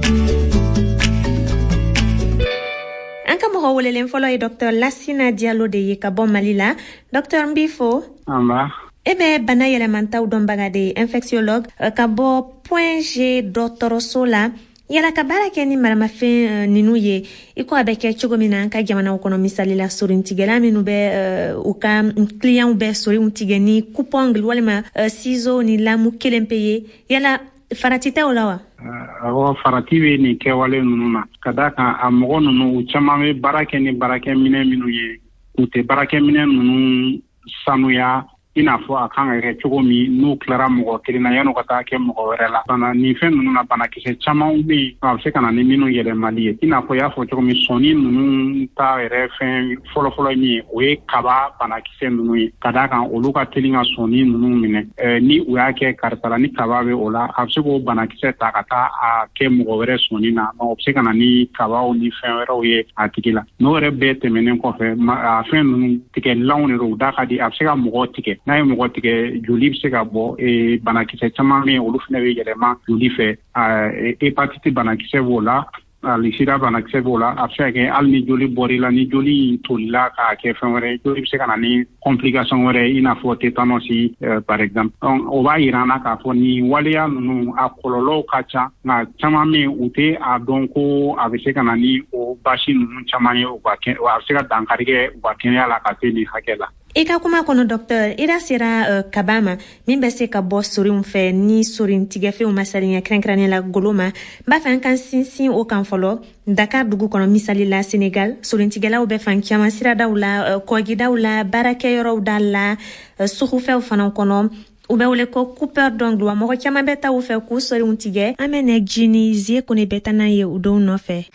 An ka mɔgɔ welelen fɔlɔ ye Docteur Lassina Diallo de ye ka bɔ Mali la. Docteur n b'i fo. Anba. E bɛ bana yɛlɛmantaw dɔnbaga de ye infectiologue ka bɔ Point G dɔgɔtɔrɔso la. Yala ka baara kɛ ni maramafɛn ninnu ye i ko a bɛ kɛ cogo min na an ka jamanaw kɔnɔ misali la sorintigɛla minnu bɛ u ka clients bɛ sorinw tigɛ ni coupe-ongle walima ciseaux ni lamu kelen pe ye. Yala farati tɛ o la wa? Awɔ farati bɛ nin kɛwale ninnu na ka da kan a mɔgɔ ninnu u caman bɛ baara kɛ ni baarakɛminɛ minnu ye u tɛ baarakɛminɛ ninnu sanuya i n'a fɔ a kan ka kɛ cogo min n'u tilara mɔgɔ kelen na yan'u ka taa kɛ mɔgɔ wɛrɛ la bana nin fɛn ninnu na banakisɛ caman bɛ yen a bɛ se ka na ni minnu yɛlɛmali ye i n'a fɔ i y'a fɔ cogo min sɔni ninnu ta yɛrɛ fɛn fɔlɔfɔlɔ min ye o ye kaba banakisɛ ninnu ye ka d'a kan olu ka teli ka sɔni ninnu minɛ ni u y'a kɛ karisa la ni kaba bɛ o la a bɛ se k'o banakisɛ ta ka taa a kɛ mɔgɔ wɛrɛ sɔni na o bɛ se ka na ni kabaw ni fɛn wɛrɛw ye a tigi la n'o yɛrɛ bɛɛ tɛmɛnen kɔfɛ a fɛn ninnu tigɛlanw de don u da ka di a bɛ se ka mɔgɔ tigɛ n'a ye mɔgɔ tigɛ joli bɛ se ka bɔ banakisɛ caman bɛ olu fana bɛ yɛlɛma joli fɛ hepatite banakisɛ b'o la ali sida banakisɛ b'o la a bɛ se ka kɛ hali ni joli bɔr'i la ni joli tolila k'a kɛ fɛn wɛrɛ joli bɛ se ka na ni complication wɛrɛ i n'a fɔ tétanos par exemple o b'a yira an na k'a fɔ nin waleya ninnu a kɔlɔlɔw ka ca nka caman bɛ yen u tɛ a dɔn ko a bɛ se ka na ni o basi ninnu caman ye u ka kɛ a bɛ se ka dankari kɛ u ka kɛnɛya la ka se nin hakɛ la. I ka kuma kɔnɔ docteur i da sera uh, kaba ma min bɛ se ka bɔ sorinw fɛ ni sorin tigɛfɛnw ma sariya kɛrɛnkɛrɛnnen la golo ma n b'a fɛ an kan sinsin o kan fɔlɔ Dakar dugu kɔnɔ misali la Senegal sorintigɛlaw bɛ fan caman siradaw la uh, kɔgidaw la baarakɛyɔrɔw da la uh, sugufɛw fana kɔnɔ u bɛ wele ko coupeur d'ongle wa mɔgɔ caman bɛ taa u fɛ k'u sorinw tigɛ an bɛ nɛ jini zie kone bɛ taa n'a ye u denw nɔfɛ.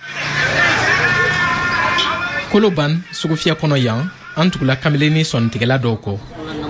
Koloban sugufiyɛ kɔnɔ yan an tugula kameleni sɔnnitigɛla dɔw kɔ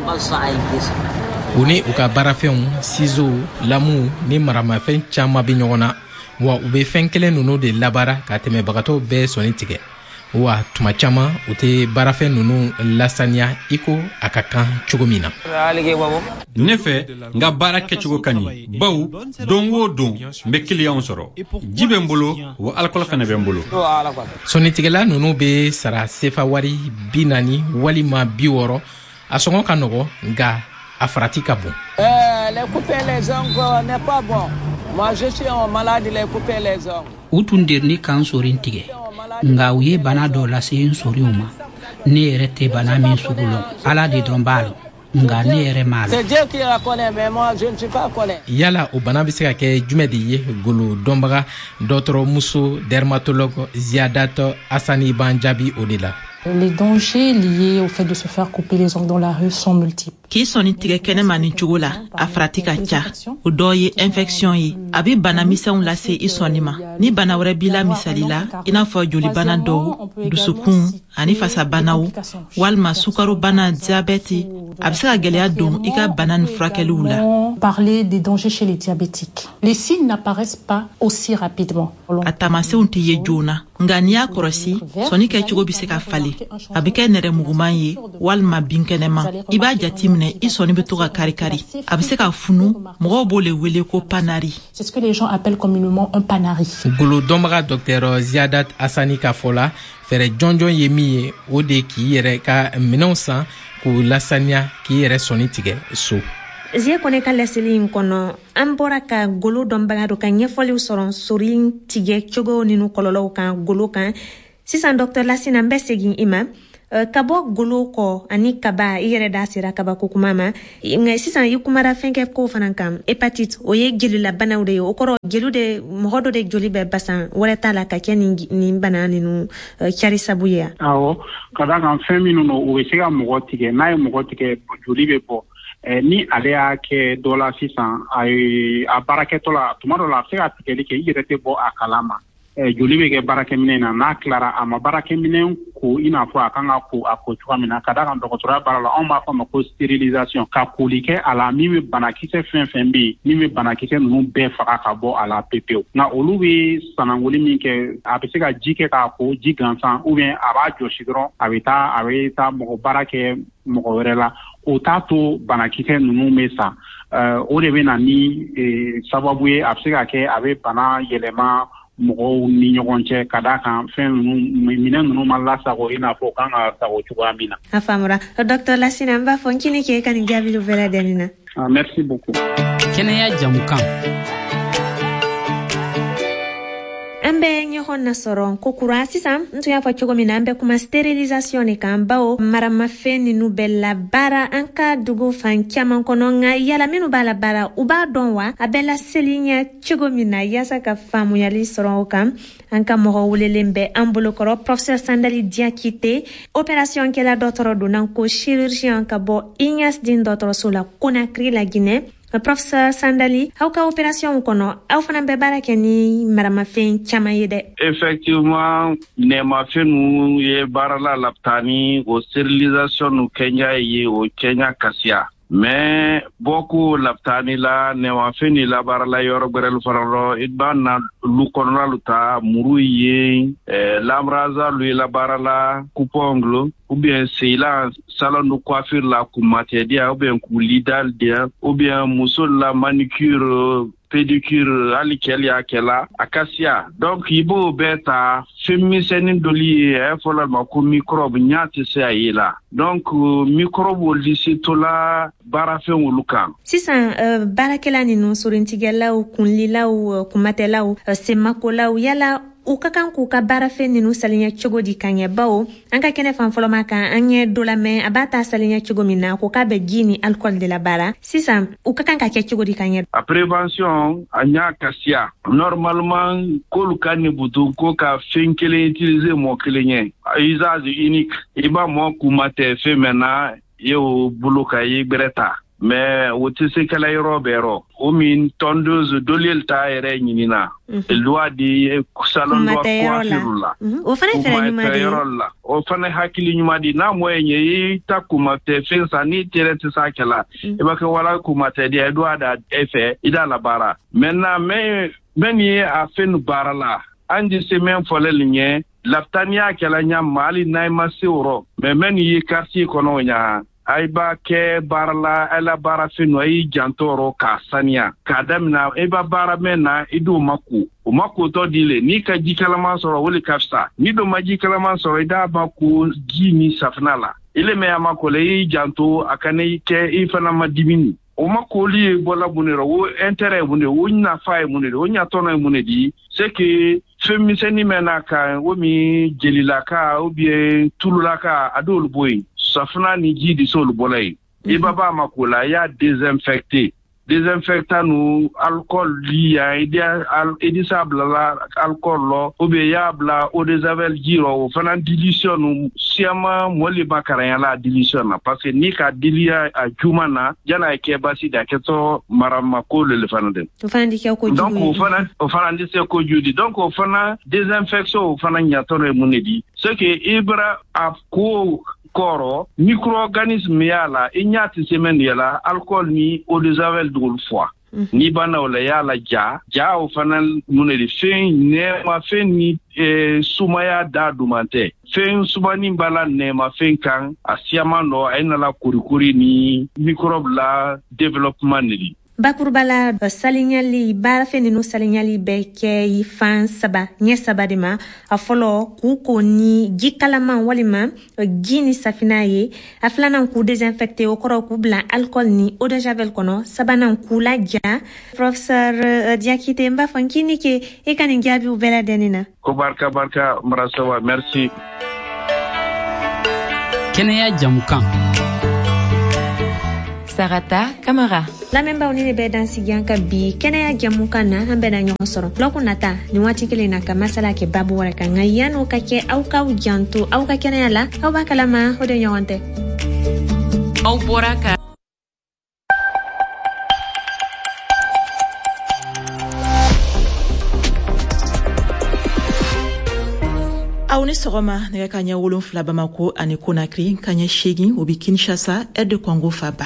u ni u ka baarafɛnw ciseaux lamu ni maramafɛn caman bɛ ɲɔgɔn na wa u bɛ fɛn kelen ninnu de labara ka tɛmɛ bagatɔw bɛɛ sɔnni tigɛ wa tuma caman u tɛ baarafɛn ninnu lasaniya i ko a ka kan cogo min na. ne fɛ n ka baara kɛcogo ka ɲi baw don o don n bɛ kiliyanw sɔrɔ ji bɛ n bolo wa alikɔli fana bɛ n bolo. sɔnnitigɛla ninnu bɛ sara sefa wari bi naani walima bi wɔɔrɔ a sɔngɔ ka nɔgɔ nka a farati ka bon. Euh, les couper les ongles n'est pas bon. Moi je suis un malade, les couper les ongles. Utundirni kan sorin tige nga uye bana do la se soriuma ne rete bana min sugulo ala di drombalo nga ne re mal. C'est Dieu qui la connaît, mais moi je ne suis pas connaît. Yala o bana bi se ka kɛ jumɛn de ye golo dɔnbaga dɔtɔrɔ muso dermatologue Ziadato Asani Banjabi o de la. Les dangers liés au fait de se faire couper les ongles dans la rue sont multiples. Ki soni tigɛ kɛnɛma ni cogo la a farati ka ca o dɔ ye infection ye a bɛ bana misɛnw lase i sɔnni ma ni bana wɛrɛ b'i la misali la i n'a fɔ joli bana dɔw dusukun ani fasabanaw walima sukaro bana diabète a bɛ se ka gɛlɛya don i ka bana ni furakɛliw la. Parler des dangers chez les diabétiques. Les signes n'apparaissent pas aussi rapidement. A taamasɛnw tɛ ye joona nka n'i y'a kɔrɔsi sɔnni kɛcogo bɛ se ka falen a bɛ kɛ nɛrɛmuguman ye walima binkɛnɛma i b'a jateminɛ i sɔnni bɛ to ka kari-kari a bɛ se ka funu mɔgɔw b'o le wele ko panari. C'est ce que les gens appellent communément un panari. Golo dɔnbaga docteur Ziadat Asani ka fɔ la fɛrɛ jɔnjɔn ye min ye o de k'i yɛrɛ ka minɛnw san k'u lasaniya k'i yɛrɛ sɔnni tigɛ so. Zie kone ka laseli in kɔnɔ an bɔra ka golo dɔnbaga dɔ ka ɲɛfɔliw sɔrɔ sori tigɛ cogo ni kɔlɔlɔw kan golo kan. Sisan docteur Lasina n bɛ segin i ma ka bɔ golo kɔ ani kaba i yɛrɛ da sera kaba ko kuma ma nka sisan i kumara fɛn kɛ ko fana kan hépatite o ye jelilabanaw de ye o kɔrɔ jeli de mɔgɔ dɔ de joli bɛ basan wɛrɛ t'a la ka kɛ nin nin bana ninnu cari sabu ye a. Awɔ ka da kan fɛn minnu no o bɛ se ka mɔgɔ tigɛ n'a ye mɔgɔ tigɛ joli bɛ bɔ. Eh, ni ale y'a kɛ dɔ la sisan a ye a baarakɛtɔ la tuma dɔ la a bɛ se ka tigɛli kɛ i yɛrɛ tɛ bɔ a kalama eh, joli bɛ kɛ baarakɛminɛ na n'a tilara a ma baarakɛminɛ ko i n'a fɔ a kan ka ko a ko cogoya min na ka da kan dɔgɔtɔrɔya baara la anw b'a fɔ a ma ko stérilisation ka koli kɛ a la min bɛ banakisɛ fɛn fɛn bɛ yen min bɛ banakisɛ ninnu bɛɛ faga ka bɔ a la pepewu nka olu bɛ sanangoli min kɛ a bɛ se ka ji kɛ k'a ko ji gansan ou bien a b'a jɔsi dɔrɔn a bɛ taa a bɛ taa mɔgɔ baara kɛ mɔgɔ wɛrɛ la o t'a to banakisɛ ninnu bɛ sa o de bɛ na ni sababu ye a bɛ se ka kɛ a bɛ bana yɛlɛma mɔgɔw ni ɲɔgɔn cɛ ka da kan fɛn ninnu minɛn ninnu ma lasago i n'a fɔ kan ka sago cogoya min na. A faamura docteur Lasina n b'a fɔ n kini k'e ka nin jaabili bɛɛ lajɛlen na. Ah, merci beaucoup. Kɛnɛya jamukan. An bɛ ɲɔgɔn nasɔrɔ ko kura sisan n tun y'a fɔ cogo min na an bɛ kuma stérilisation de kan bawo maramafɛn ninnu bɛ labaara an ka dugu fan caman kɔnɔ nka yala minnu b'a labaara u b'a dɔn wa a bɛ laseli ɲɛ cogo min na yaasa ka faamuyali sɔrɔ o kan an ka mɔgɔ welelen bɛ an bolokɔrɔ professeur Sandali Diakite opération kɛla dɔgɔtɔrɔ donna ko chirurgien ka bɔ I N S din dɔgɔtɔrɔso la Conakry la Guinée. Professeur Sandali, aw ka opération kɔnɔ aw fana bɛ baara kɛ ni maramafɛn caman ye dɛ. Effectivement, nɛɛmafɛn ninnu ye baara la lapitani o stérilisation nu kɛɲa ye o kɛɲa kasiya. Mais boko lapitani la nɛɛmafɛn ni labaara la yɔrɔ gbɛrɛlu fana lɔ i b'a na lu kɔnɔna lu ta muru ye eh, lamraza lu ye labaara la coupe-ongle ou bien seila salon de coiffure la kumate dia ou bien kulidal dia ou bien muso la manicure pédicure ali keli akela akasia donc ibo beta féminisène doli e fola ma ko microbe nyati se ayela donc microbe lisi tola barafe wulukan sisan uh, barakela ni no sorintigelaw kunlilaw kumatelaw uh, semakolaw yala u ka kan k'u ka baarafɛn ninnu salinya cogo di ka ɲɛ bawo an ka kɛnɛ fan fɔlɔ ma kan an ye dɔ lamɛn a b'a ta salinya cogo min na ko k'a bɛ ji ni alcool de la baara sisan u ka kan ka kɛ cogo di ka ɲɛ. A prévention a ɲa kasiya normalement k'olu ka nibutu ko ka fɛn kelen utiliser mɔgɔ kelen ye usage unique i b'a mɔ kuma tɛ fɛn mɛn na i y'o bolo ka i gbɛrɛ ta. Mais o tɛ se kɛla yɔrɔ bɛɛ yɔrɔ o min tondeuse doliel ta yɛrɛ ɲinina il doit di salon doit coiffure la o fana fɛrɛ ɲuman de ye o fana hakili ɲuman di n'a mɔ ye i ta kumatɛ fɛn san n'i tɛrɛ tɛ s'a kɛla i b'a kɛ wala kumatɛ di i doit da e fɛ i da la baara maintenant mais men ye a fɛn baara la an di semaine fɔlɛli ɲɛ lapitaniya kɛla ɲa ma hali n'a i ma se o rɔ mais men ye quartier kɔnɔ ɲa aiba ke barla ela bara finu ai jantoro ka sania kadamna eba bara mena idu maku o maku to dile ni ka jikala man soro woli kafsa ni do maji kala man soro ida maku ji ni safnala ile me ama kole i janto akane ke i fana madimini o makoli bola bunero wo intérêt bunde wo na faay munede wo nya tono munedi c'est que femiseni mena ka wo mi jelila ka ou bien tulula ka adol boy safna ni jidi sol bolay e baba makola ya désinfecté désinfectant nous alcool liya idia al edisable la alcool lo obeyable eau de javel giro fana dilution nous siama moli bakara la dilution parce que ni ka dilia a jumana jana ke basi da keto marama ko le fana den donc o fana o fana ndise ko judi donc o fana désinfection o fana nyatore munedi ce que ibra a ko koro micro-organisme yala inyati semen yala alcool ni eau de javel dul fois ni bana wala yala ja ja o fanal muneli fin ne ma fin ni e sumaya da dumante fin subani bala ne ma fin kan asiama no ayna la kurikuri ni microbe la développement ni bakurbala salinyali bara feni no salinyali beke yi fan saba nye saba de ma afolo kuko ni gikalama walima gini safina ye aflana ku désinfecter o koro ku bla alcool ni eau de javel kono sabana ku la ja professeur Diakité mba fankini ke e kan ngiabi u bela denina ko barka barka marasawa merci Kenya Jamukan Sarata Camara. La memba unini be dansi gianka bi kene ya jamukana hambe na nyosoro loko nata ni wati kile na kamasala ke babu wala ka ngayano kake au ka ujantu au ka kene yala au bakalama hode nyonte au boraka Auni sogoma ne kanya wolon fla Bamako ani Conakry kanya shegi obi Kinshasa et de Congo Faba.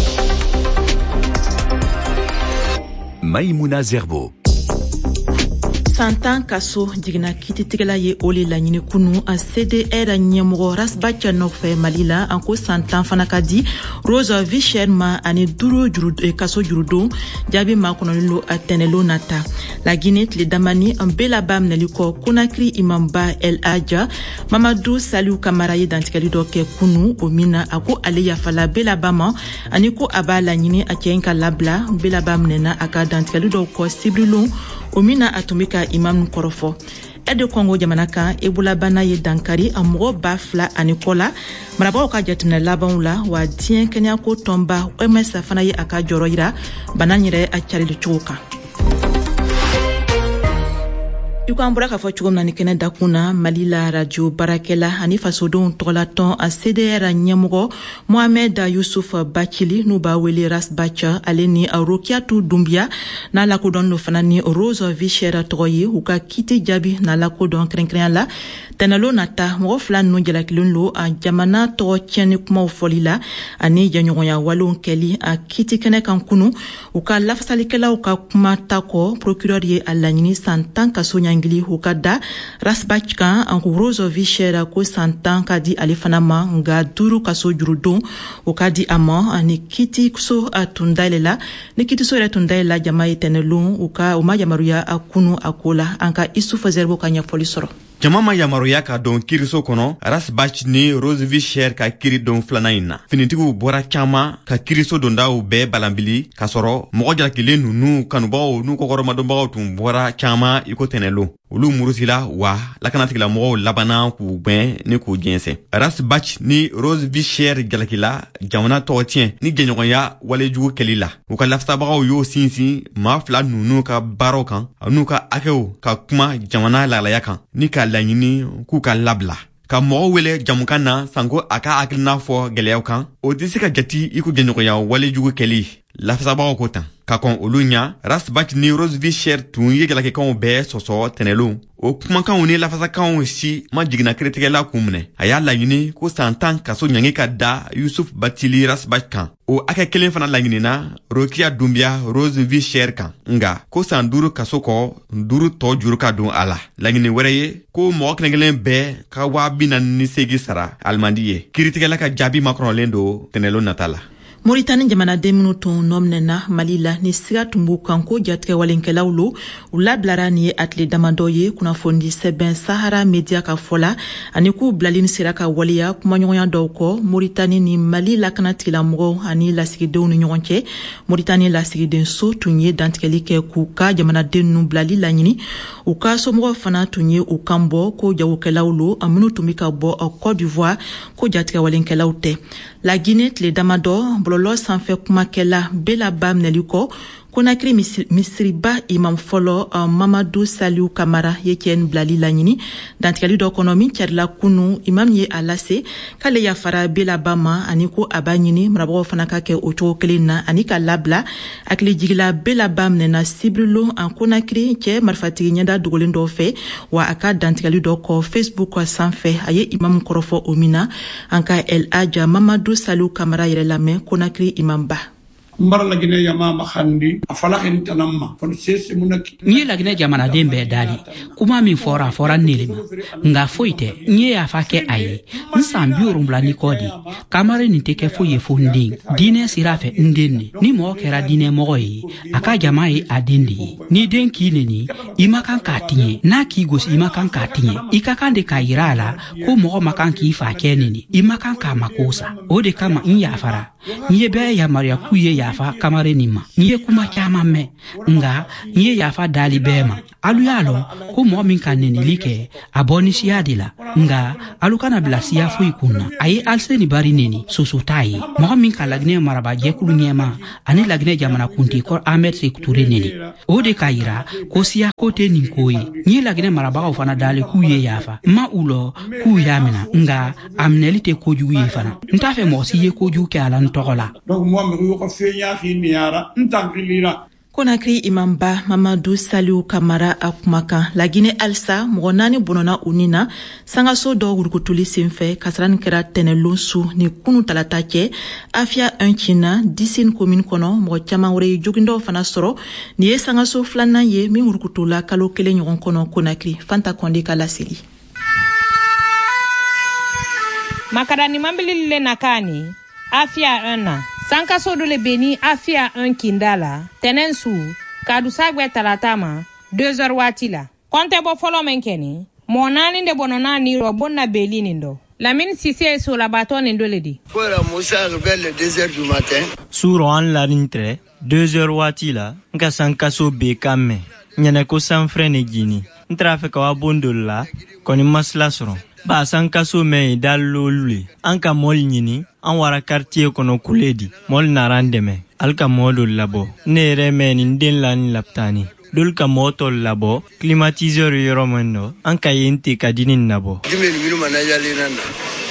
Maïmouna Zerbo. Santan kaso jigna kiti tigala ye ole la nyini kunu a C D R nyemro rasbacha no fe malila anko santan fanakadi Rose Vicherma ani duro juru e kaso jurudo jabi makono lo atenelo nata la Guinée le damani en bela bam neliko Conakry imamba El Adja Mamadou Salou Kamara ye dantikali doke kunu omina ako ale ya fala bela bama aniko abala nyini akenka labla bela bam nena aka dantikali doko sibrilo omina atumika imam korofo ede Congo jamanaka ebola bana ye dankari amro bafla anikola maraba ka jatna laban la wa dien kenya ko tomba o mesa fana ye aka joroira bananyire a charili chuka Yuko ambura ka fo chugom na nikene dakuna Malila Radio Barakela ani fasodon tolaton a C D R nyamugo Mohamed Youssouf Bakili nuba wele ras bacha aleni a Rokiatu Dumbia na la kodon no fanani Rose Vichera Troye uka kiti jabi na la kodon krenkren la tenalo nata mo flan no jela kilunlo a jamana to tieni kuma folila ani janyo ya walon keli a kiti kene kankunu uka lafsalikela uka kuma tako procureur ye alanyini santan kasonya ngili hukada rasbachka en Rose Vichera ko santan kadi alifanama nga duru kaso jurudon ukadi ama ani kiti so atundalela ni kiti so atundalela jama itenelon uka uma yamaruya akunu akola anka isufa zerbo kanya folisoro Jamama yamaruya ka don kiriso kono rasbach ni Rose Vicher ka kiri don flanaina finitigu bora chama ka kiriso don dawo be balambili ka soro mo jalakile nunu kanubawo nu kokoro madombawo tum bora chama iko tenelo ulu murusila wa lakanatikila mo labana ku ben ni ku jense rasbach ni Rose Vicher jalakila jamana totien ni genyoya wale jugo kelila uka lafsabawo yo sinsi ma fla nunu ka barokan anuka akeo ka kuma jamana la yakan ni ka lanyini ku ka labla ka mo wele jamukana sango aka akilna fo gelew kan o disika jati iku genyoya wale jugo keli lafsabawo ko tan ka kon olunya rasbach ni Rose Vicher tun yegala ke kon be soso tenelo o kuma kan woni lafasa kan si ma jigna kritique la kumne aya lanyini ko santan kaso nyangi ka da Youssouf Batili rasbach kan o aka kelen fana lanyini na Rokia Dumbia Rose Vicher kan nga ko sanduru kaso ko nduru to juru ka don ala lanyini wereye ko mo knegelen be ka wa binan ni segi sara almandiye kritique la ka jabi Macron lendo tenelo natala Mauritanie jamanaden minnu tun nɔminɛna Mali la ni siga tun b'u kan ko jatigɛ walenkɛlaw lo u labilara ni ye a tile damadɔ ye kunnafoni sɛbɛn Sahara Media ka fɔ la ani k'u bilali ni sera ka waleya kumaɲɔgɔnya dɔw kɔ Mauritanie ni Mali lakanatigilamɔgɔw ani lasigidenw ni ɲɔgɔn cɛ. Mauritanie lasigiden so tun ye dantigɛli kɛ k'u ka jamanaden ninnu bilali laɲini u ka somɔgɔw fana tun ye u kan bɔ ko jagokɛlaw lo a minnu tun bɛ ka bɔ Côte d'Ivoire ko jatigɛ walenkɛlaw tɛ. La Guinée tile damadɔ bɔlɔlɔ sanfɛ kumakɛla Bela Ba minɛli kɔ Conakry misiriba imam fɔlɔ uh, Mamadou Saliou Kamara ye cɛ bilali laɲini dantigɛli dɔ kɔnɔ min cɛrila kunu imam ye a lase k'ale yafara Bela Ba ma ani ko a b'a ɲini marabagaw fana ka kɛ o cogo kelen na ani ka labila hakili jigila Bela Ba minɛna Sibrilo an Conakry cɛ marifatigi ɲɛda dogolen dɔ fɛ wa a ka dantigɛli dɔ kɔ Facebook sanfɛ a ye imam kɔrɔfɔ o min na an ka El Hadja Mamadou Saliou Kamara yɛrɛ lamɛn Conakry imam ba. Mbara la Guinée yamama khandi afala entanamma fon sese munaki ni la Guinée jamanaden bɛɛ dali kuma min fɔra fɔra nelima nga foyi tɛ ni ya fa kɛ aye nsan bi urumla ni kodi kamare ni tɛ kɛ foyi fo ndin diinɛ sira fɛ nden ni ni mɔgɔ kɛra diinɛ mɔgɔ ye a ka jama ye a den de ye ni den k'i neni i ma kan k'a tiɲɛ n'a k'i gosi i ma kan k'a tiɲɛ i ka kan de k'a yira a la ko mɔgɔ ma kan k'i fa kɛ neni i ma kan k'a mako sa o de kama n yafara n ye bɛɛ yamaruya k'u ye yafa kamare ni ma n ye kuma caman mɛn nga n ye yafa dali bɛɛ ma alu y'a lɔn ko mɔgɔ min ka nenili kɛ a bɔ ni siya de la nga alu kana bila siya foyi kun na a ye Alseni Bari neni soso t'a ye mɔgɔ min ka Laginɛ maraba jɛkulu ɲɛma ani Laginɛ jamana kunti kɔrɔ Ahmed Sékou Touré neni o de k'a yira ko siya ko tɛ nin ko ye n ye Laginɛ marabagaw fana dali k'u ye yafa n ma u lɔ k'u y'a mina nga a minɛli tɛ kojugu ye fana n t'a fɛ mɔgɔ si ye kojugu kɛ a la n tɔgɔ la. Conakry imamba Mamadou Saliou Kamara a kumakan La Guinée alsa mɔgɔ naani bɔnɔna u ni na sangaso dɔ wurukutuli senfɛ kasarani kɛra tɛnɛlon su ni kunu talata cɛ Afia un cina Dissine commune kɔnɔ mɔgɔ caman wɛrɛ ye jogindɔw fana sɔrɔ ni ye sangaso filanan ye min wurukutula kalo kelen ɲɔgɔn kɔnɔ Conakry. Fanta Konde ka laseli. Makarani mambili le nakani Afia un na sankaso dole beni Afia un kindala tenensu kadu sagwe talatama deux heures wati la konte bo folo menkeni monani de bononani robonna belini ndo Lamine Cissé sur la bâton indoledi Voilà Moussa rebelle deux heures du matin Suro an la rintre deux heures wati la nka sankaso be kame nyane ko sanfrene gini ntrafe ka wabondola koni masla soro ba sankaso me dalolule anka mol nyini an wara quartier kono kuledi mol narandeme alka modo labo nere men den lan laptani dol ka moto labo climatiseur yoromondo anka yente kadinin nabo dimen minu manajali nanda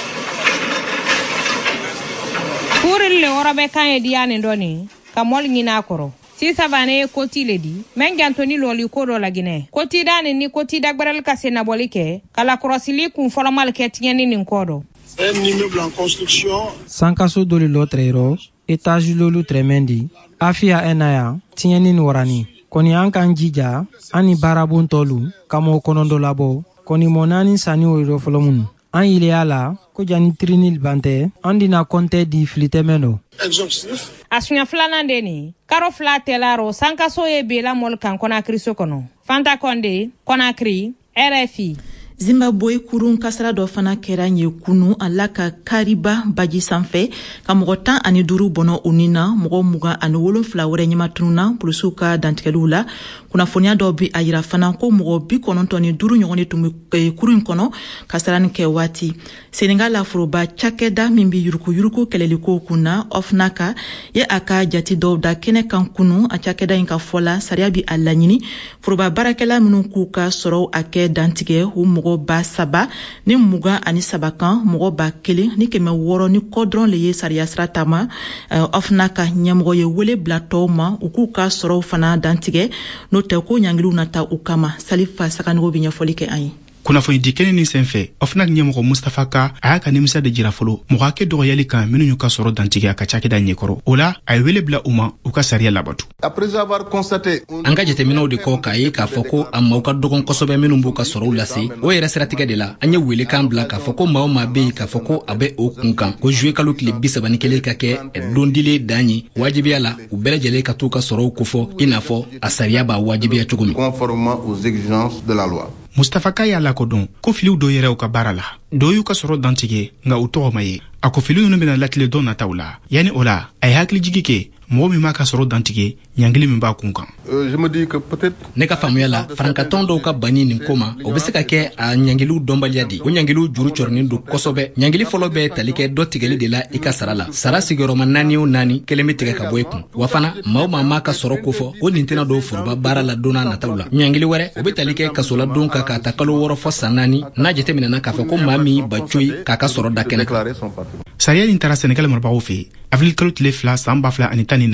kuril le warabe kan ediane ndoni ka mol nyina koro si savane koti ledi mengi Anthony loli kodo la Guinée koti dani ni koti dagbaral kase na bolike kala krosili kun formal ke tieni nin kodo un immeuble en construction sankaso doli lotrero étage lolu tremendi afia enaya tieni warani koni ankan jija ani barabun tolu kamo konondo labo koni monani sani o folomun an ileala ko jani trinil bante andina konte di flitemeno exhaustif asunya flana ndeni karo flatelaro sankaso e bela mol kan Conakry sokono Fanta Konde Conakry R F I. Zimbabwe kurun kasara dɔ fana kɛra ye kunu a la ka kariba baji sanfɛ ka mɔgɔ tan ani duuru bɔnɔ u ni na mɔgɔ mugan ani wolonfila wɛrɛ ɲɛmatununa polisiw ka dantigɛliw la kunnafoniya dɔ bi a yira fana ko mɔgɔ bi kɔnɔntɔn ni duuru ɲɔgɔn de tun bɛ kurun in kɔnɔ kasarani kɛ waati Senegal la foroba cakɛda min bi yuruku yuruku kɛlɛliko kunna Ofnaka ye a ka jati dɔw da kɛnɛ kan kunu a cakɛda in ka fɔla sariya bi a laɲini foroba baarakɛla minnu k'u ka sɔrɔw a kɛ dantigɛ u mɔgɔ ba saba ni mugan ani saba kan mɔgɔ ba kelen ni kɛmɛ wɔɔrɔ ni kɔ dɔrɔn le ye sariya sira tama uh, Ofnaka ɲɛmɔgɔ ye wele bila tɔw ma u k'u ka sɔrɔw fana dantigɛ n'o tɛ ko ɲangiliw nata u kama Salifa Saganogo bi ɲɛfɔli kɛ an ye. kunnafoni di kɛnɛ nin senfɛ ofnag ɲɛmɔgɔ mustafa ka a y'a ka nimisa de jira fɔlɔ mɔgɔ hakɛ dɔgɔyali kan minnu y'u ka sɔrɔ dantigɛ a ka cakɛda ɲɛkɔrɔ o la a ye wele bila u ma u ka sariya labatu. an ka jateminɛw de kɔ k'a ye k'a fɔ ko a maaw ka dɔgɔn kosɛbɛ minnu b'u ka sɔrɔw lase o yɛrɛ siratigɛ de la an ye wele kan bila k'a fɔ ko maa o maa be yen k'a fɔ ko a bɛ o kun kan ko juwe kalo tile bisaba ni kelen ka kɛ don dilen dan ye wajibiya la u bɛɛ lajɛlen ka t'u ka sɔrɔw kofɔ i n'a fɔ a sariya b'a wajibiya cogo min. mustafa ka y'a lakodɔn ko filiw dɔ yɛrɛ u ka baara la dɔw y'u ka sɔrɔ dantigɛ nka u tɔgɔ ma ye a ko filiw ninnu bɛna latile dɔ nataw la yanni o la a ye hakilijigi kɛ mɔgɔ min b'a ka sɔrɔ dantigɛ ɲangili min b'a kun kan. ne ka faamuya la farankatɔn dɔw ka banni nin ko ma o bɛ se ka kɛ a ɲangiliw dɔnbaliya de o ɲangiliw juru cɔrɔnin don kosɛbɛ ɲangili fɔlɔ bɛ tali kɛ dɔ tigɛli de la i ka sara la sara sigiyɔrɔma naani o naani kelen bɛ tigɛ ka bɔ i kun wa fana maa o maa m'a ka sɔrɔ kofɔ o nin tɛna don foroba baara la don n'a nataw la ɲangili wɛrɛ o bɛ tali kɛ kasola don kan k'a ta kalo wɔɔrɔ fɔ san naani n'a jateminɛna k'a fɔ ko maa min ba coyi k'a ka sɔrɔ da kɛnɛ kan. sariya nin taara sɛnɛgali marabagaw fɛ avril kalo tile fila san ba fila ani tan ni